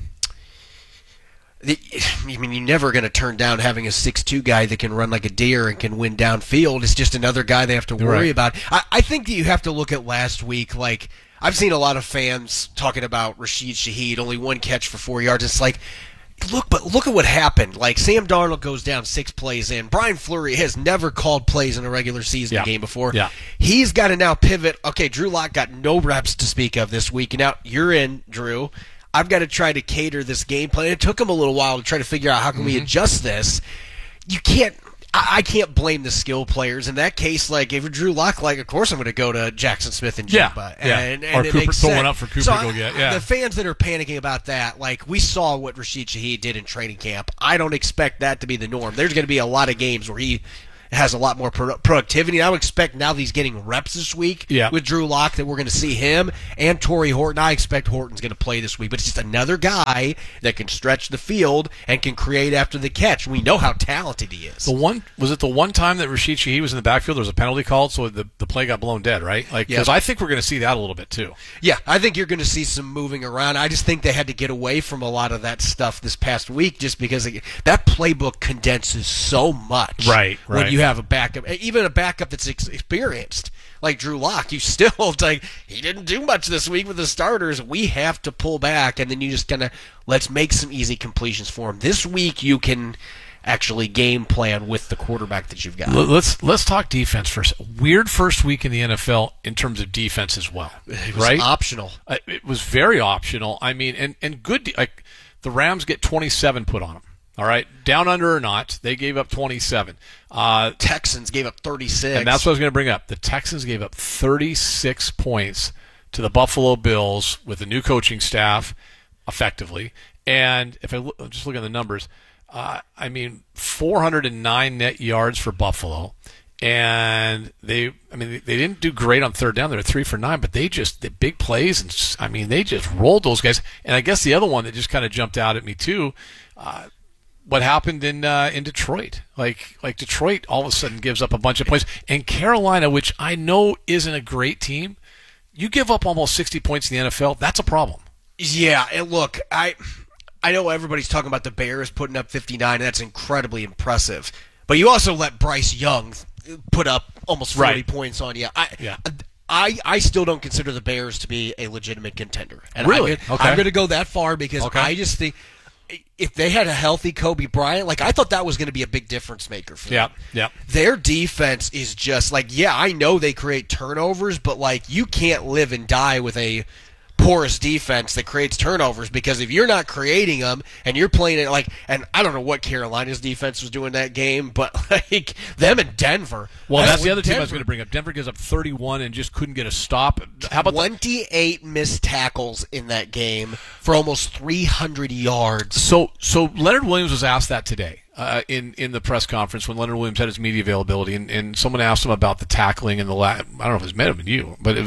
Speaker 10: I mean, you're never going to turn down having a 6'2" guy that can run like a deer and can win downfield. It's just another guy they have to worry about. I think that you have to look at last week. Like, I've seen a lot of fans talking about Rashid Shaheed, only 1 catch for 4 yards. It's like, look at what happened. Like, Sam Darnold goes down 6 plays in. Brian Fleury has never called plays in a regular season game before.
Speaker 1: Yeah.
Speaker 10: He's got to now pivot. Okay, Drew Lock got no reps to speak of this week. And now you're in, Drew. I've got to try to cater this game plan. It took him a little while to try to figure out how can we adjust this. You can't. I can't blame the skill players in that case. Like, if you're Drew Lock, like, of course I'm going to go to Jackson Smith and Jumba. And
Speaker 1: or
Speaker 10: it
Speaker 1: Cooper,
Speaker 10: makes
Speaker 1: throwing
Speaker 10: sense.
Speaker 1: up for Cooper
Speaker 10: so
Speaker 1: to go get. Yeah.
Speaker 10: The fans that are panicking about that, like, we saw what Rashid Shaheed did in training camp. I don't expect that to be the norm. There's going to be a lot of games where he has a lot more productivity. I would expect now that he's getting reps this week with Drew Lock that we're going to see him and Torrey Horton. I expect Horton's going to play this week, but it's just another guy that can stretch the field and can create after the catch. We know how talented he is.
Speaker 1: Was it the one time that Rashid Shaheed was in the backfield, there was a penalty called, so the play got blown dead, right? Like, because I think we're going to see that a little bit too.
Speaker 10: Yeah, I think you're going to see some moving around. I just think they had to get away from a lot of that stuff this past week just because that playbook condenses so much.
Speaker 1: Right.
Speaker 10: When you have a backup, even a backup that's experienced, like Drew Lock, you still, like, he didn't do much this week with the starters. We have to pull back, and then you just kind of, let's make some easy completions for him. This week you can actually game plan with the quarterback that you've got.
Speaker 1: Let's talk defense first. Weird first week in the NFL in terms of defense as well.
Speaker 10: It was optional.
Speaker 1: It was very optional. I mean, and good. Like, the Rams get 27 put on them. All right, down under or not, they gave up 27.
Speaker 10: Texans gave up 36.
Speaker 1: And that's what I was going to bring up. The Texans gave up 36 points to the Buffalo Bills with a new coaching staff, effectively. And if I just look at the numbers, 409 net yards for Buffalo. And they didn't do great on third down. They were 3 for 9, but the big plays, and they just rolled those guys. And I guess the other one that just kind of jumped out at me too, what happened in Detroit. Like Detroit all of a sudden gives up a bunch of points. And Carolina, which I know isn't a great team, you give up almost 60 points in the NFL, that's a problem.
Speaker 10: Yeah, and look, I know everybody's talking about the Bears putting up 59, and that's incredibly impressive. But you also let Bryce Young put up almost 40 points on you. I still don't consider the Bears to be a legitimate contender. And
Speaker 1: really?
Speaker 10: I'm going to go that far because I just think if they had a healthy Kobe Bryant, like, I thought that was going to be a big difference maker for them.
Speaker 1: Yeah.
Speaker 10: Their defense is just like, I know they create turnovers, but, like, you can't live and die with a porous defense that creates turnovers, because if you're not creating them and you're playing it like, and I don't know what Carolina's defense was doing that game, but like them in Denver.
Speaker 1: Well, that's the other team I was going to bring up. Denver gives up 31 and just couldn't get a stop. How about
Speaker 10: 28 missed tackles in that game for almost 300 yards.
Speaker 1: So Leonard Williams was asked that today. In the press conference when Leonard Williams had his media availability, and someone asked him about the tackling and I don't know if it might have been you, but it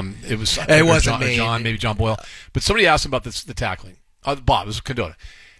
Speaker 1: wasn't
Speaker 10: me.
Speaker 1: Maybe John Boyle. But somebody asked him about the tackling. Bob, it was Condota.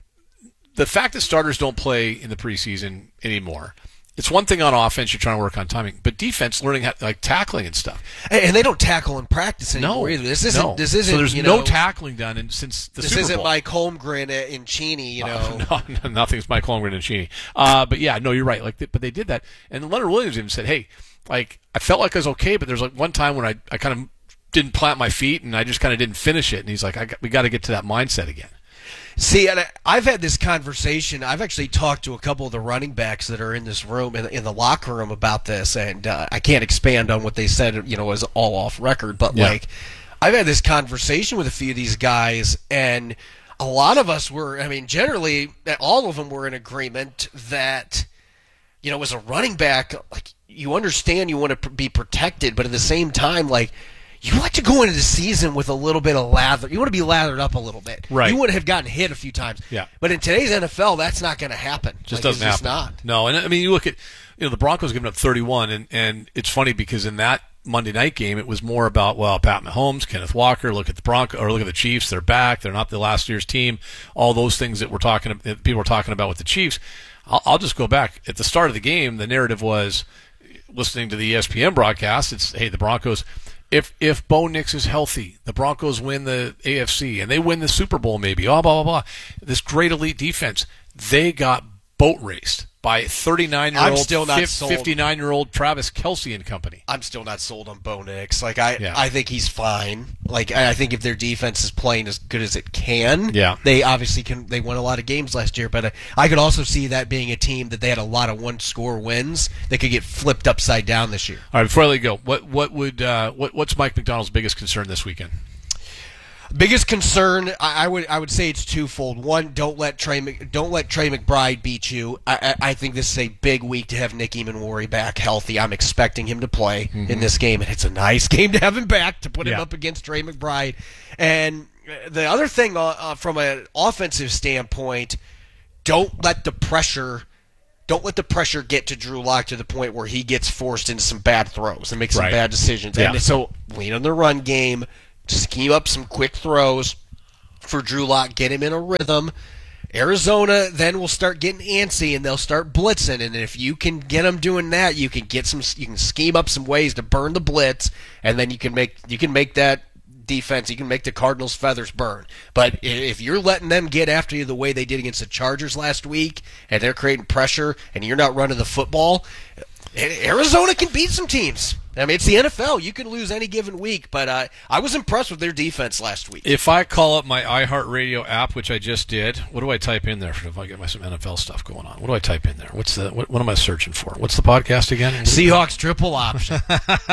Speaker 1: The fact that starters don't play in the preseason anymore. It's one thing on offense, you're trying to work on timing, but defense, learning how, like tackling and stuff.
Speaker 10: And they don't tackle in practice anymore either. This isn't.
Speaker 1: So there's no tackling done since the Super Bowl.
Speaker 10: This isn't Mike Holmgren in Cheney,
Speaker 1: No, nothing's Mike Holmgren in Cheney. But yeah, no, you're right. But they did that, and Leonard Williams even said, "Hey, like I felt like I was okay, but there's like one time when I kind of didn't plant my feet and I just kind of didn't finish it." And he's like, "We got to get to that mindset again."
Speaker 10: See, and I've had this conversation. I've actually talked to a couple of the running backs that are in this room, in the locker room, about this, and I can't expand on what they said, as all off record, but like, I've had this conversation with a few of these guys, and a lot of us were, generally, all of them were in agreement that, as a running back, like, you understand you want to be protected, but at the same time, like, you like to go into the season with a little bit of lather. You want to be lathered up a little bit.
Speaker 1: Right.
Speaker 10: You would have gotten hit a few times.
Speaker 1: Yeah.
Speaker 10: But in today's NFL, that's not going to happen.
Speaker 1: Just doesn't happen.
Speaker 10: It's not.
Speaker 1: No, and you look at, the Broncos giving up 31, and it's funny because in that Monday night game, it was more about, Pat Mahomes, Kenneth Walker, look at the Chiefs, they're back, they're not the last year's team, all those things that people were talking about with the Chiefs. I'll just go back. At the start of the game, the narrative was, listening to the ESPN broadcast, it's, hey, the Broncos, if Bo Nix is healthy, the Broncos win the AFC and they win the Super Bowl maybe, blah, blah, blah. This great elite defense, they got boat raced by 39-year-old, 59-year-old Travis Kelce and company.
Speaker 10: I'm still not sold on Bo Nix. I think he's fine. I think if their defense is playing as good as it can, they obviously can. They won a lot of games last year, but I could also see that being a team that they had a lot of one-score wins that could get flipped upside down this year.
Speaker 1: All right, before I let you go, what's Mike Macdonald's biggest concern this weekend?
Speaker 10: Biggest concern, I would say it's twofold. One, don't let Trey McBride beat you. I think this is a big week to have Nick Emmanwori back healthy. I'm expecting him to play in this game, and it's a nice game to have him back, to put him up against Trey McBride. And the other thing, from an offensive standpoint, don't let the pressure get to Drew Lock to the point where he gets forced into some bad throws and makes some bad decisions. Yeah. And so lean on the run game. Scheme up some quick throws for Drew Lock, get him in a rhythm. Arizona then will start getting antsy and they'll start blitzing, and if you can get them doing that, you can scheme up some ways to burn the blitz, and then you can make that defense, you can make the Cardinals' feathers burn. But if you're letting them get after you the way they did against the Chargers last week, and they're creating pressure, and you're not running the football, Arizona can beat some teams. I mean, it's the NFL. You can lose any given week, but I was impressed with their defense last week.
Speaker 1: If I call up my iHeartRadio app, which I just did, what do I type in there if I get some NFL stuff going on? What do I type in there? What am I searching for? What's the podcast again?
Speaker 10: Seahawks Triple Option.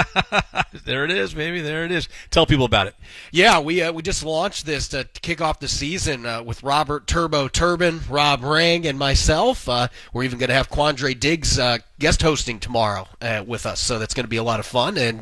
Speaker 1: There it is, baby. There it is. Tell people about it.
Speaker 10: Yeah, we just launched this to kick off the season with Robert Turbo Turbin, Rob Rang, and myself. We're even going to have Quandre Diggs guest hosting tomorrow with us, so that's going to be a lot of fun. And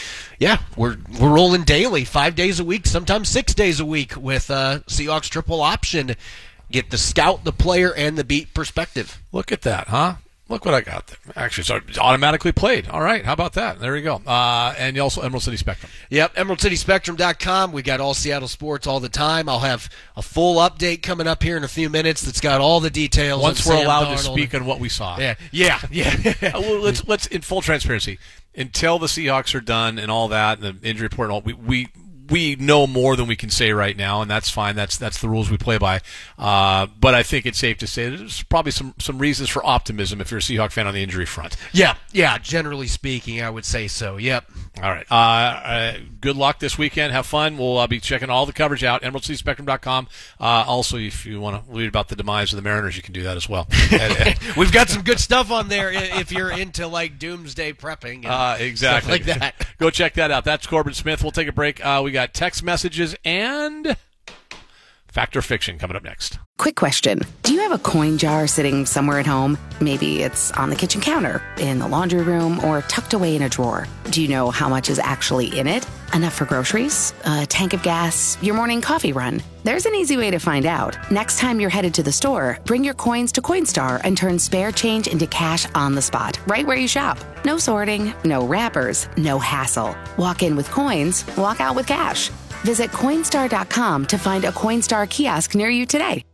Speaker 10: we're rolling daily, 5 days a week, sometimes 6 days a week with Seahawks Triple Option. Get the scout, the player, and the beat perspective.
Speaker 1: Look at that, huh? Look what I got there. Actually, it's automatically played. All right, how about that? There you go. And also Emerald City Spectrum.
Speaker 10: Yep, EmeraldCitySpectrum.com. We got all Seattle sports all the time. I'll have a full update coming up here in a few minutes that's got all the details.
Speaker 1: Once we're allowed to speak on what we saw.
Speaker 10: Yeah.
Speaker 1: Well, let's in full transparency, until the Seahawks are done and all that, and the injury report and all, we know more than we can say right now, and that's fine. That's the rules we play by. But I think it's safe to say there's probably some reasons for optimism if you're a Seahawk fan on the injury front.
Speaker 10: Yeah. Generally speaking, I would say so. Yep.
Speaker 1: All right. Good luck this weekend. Have fun. We'll be checking all the coverage out. EmeraldCitySpectrum.com. Also, if you want to read about the demise of the Mariners, you can do that as well.
Speaker 10: We've got some good stuff on there if you're into doomsday prepping. And
Speaker 1: exactly.
Speaker 10: Stuff like that.
Speaker 1: Go check that out. That's Corbin Smith. We'll take a break. We got text messages and Fact or Fiction coming up next.
Speaker 5: Quick question. Do you have a coin jar sitting somewhere at home? Maybe it's on the kitchen counter, in the laundry room, or tucked away in a drawer. Do you know how much is actually in it? Enough for groceries? A tank of gas? Your morning coffee run? There's an easy way to find out. Next time you're headed to the store, bring your coins to Coinstar and turn spare change into cash on the spot, right where you shop. No sorting, no wrappers, no hassle. Walk in with coins, walk out with cash. Visit Coinstar.com to find a Coinstar kiosk near you today.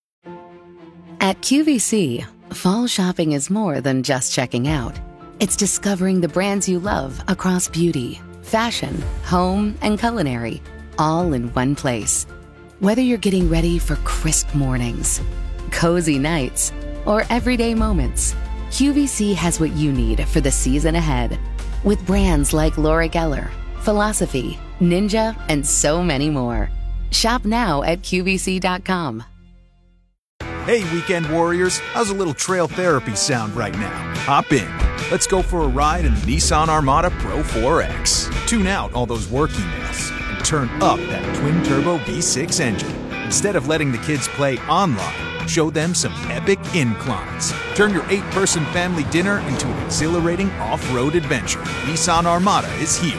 Speaker 5: At QVC, fall shopping is more than just checking out. It's discovering the brands you love across beauty, fashion, home, and culinary, all in one place. Whether you're getting ready for crisp mornings, cozy nights, or everyday moments, QVC has what you need for the season ahead. With brands like Laura Geller, Philosophy, Ninja, and so many more. Shop now at QVC.com.
Speaker 9: Hey, weekend warriors, how's a little trail therapy sound right now? Hop in. Let's go for a ride in the Nissan Armada Pro 4X. Tune out all those work emails and turn up that twin-turbo V6 engine. Instead of letting the kids play online, show them some epic inclines. Turn your 8-person family dinner into an exhilarating off-road adventure. Nissan Armada is here.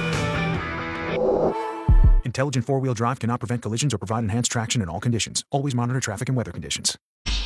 Speaker 9: Intelligent four-wheel drive cannot prevent collisions or provide enhanced traction in all conditions. Always monitor traffic and weather conditions.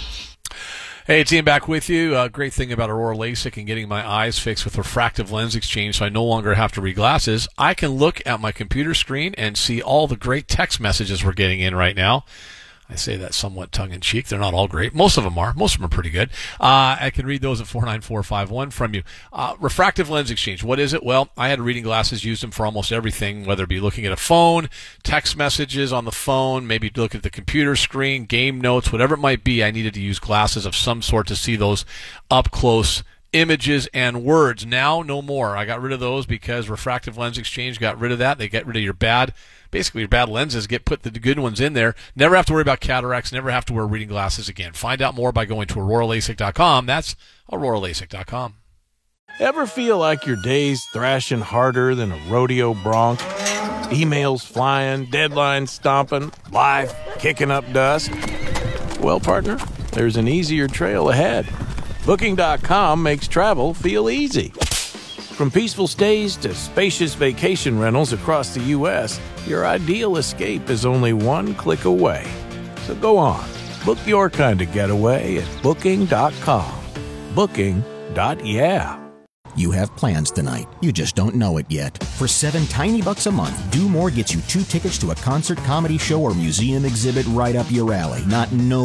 Speaker 1: Hey, it's Ian back with you. Great thing about Aurora LASIK and getting my eyes fixed with refractive lens exchange so I no longer have to read glasses. I can look at my computer screen and see all the great text messages we're getting in right now. I say that somewhat tongue-in-cheek. They're not all great. Most of them are. Most of them are pretty good. I can read those at 49451 from you. Refractive lens exchange. What is it? Well, I had reading glasses, used them for almost everything, whether it be looking at a phone, text messages on the phone, maybe look at the computer screen, game notes, whatever it might be. I needed to use glasses of some sort to see those up-close images and words. Now, no more. I got rid of those because refractive lens exchange got rid of that. They get rid of your bad lenses, put the good ones in there. Never have to worry about cataracts, never have to wear reading glasses again. Find out more by going to AuroraLASIK.com. That's AuroraLASIK.com.
Speaker 7: Ever feel like your day's thrashing harder than a rodeo bronc? Emails flying, deadlines stomping, life kicking up dust? Well, partner, there's an easier trail ahead. Booking.com makes travel feel easy. From peaceful stays to spacious vacation rentals across the U.S., your ideal escape is only one click away. So go on, book your kind of getaway at Booking.com. Booking.yeah.
Speaker 8: You have plans tonight. You just don't know it yet. For $7 tiny bucks a month, Do More gets you 2 tickets to a concert, comedy show, or museum exhibit right up your alley. Not no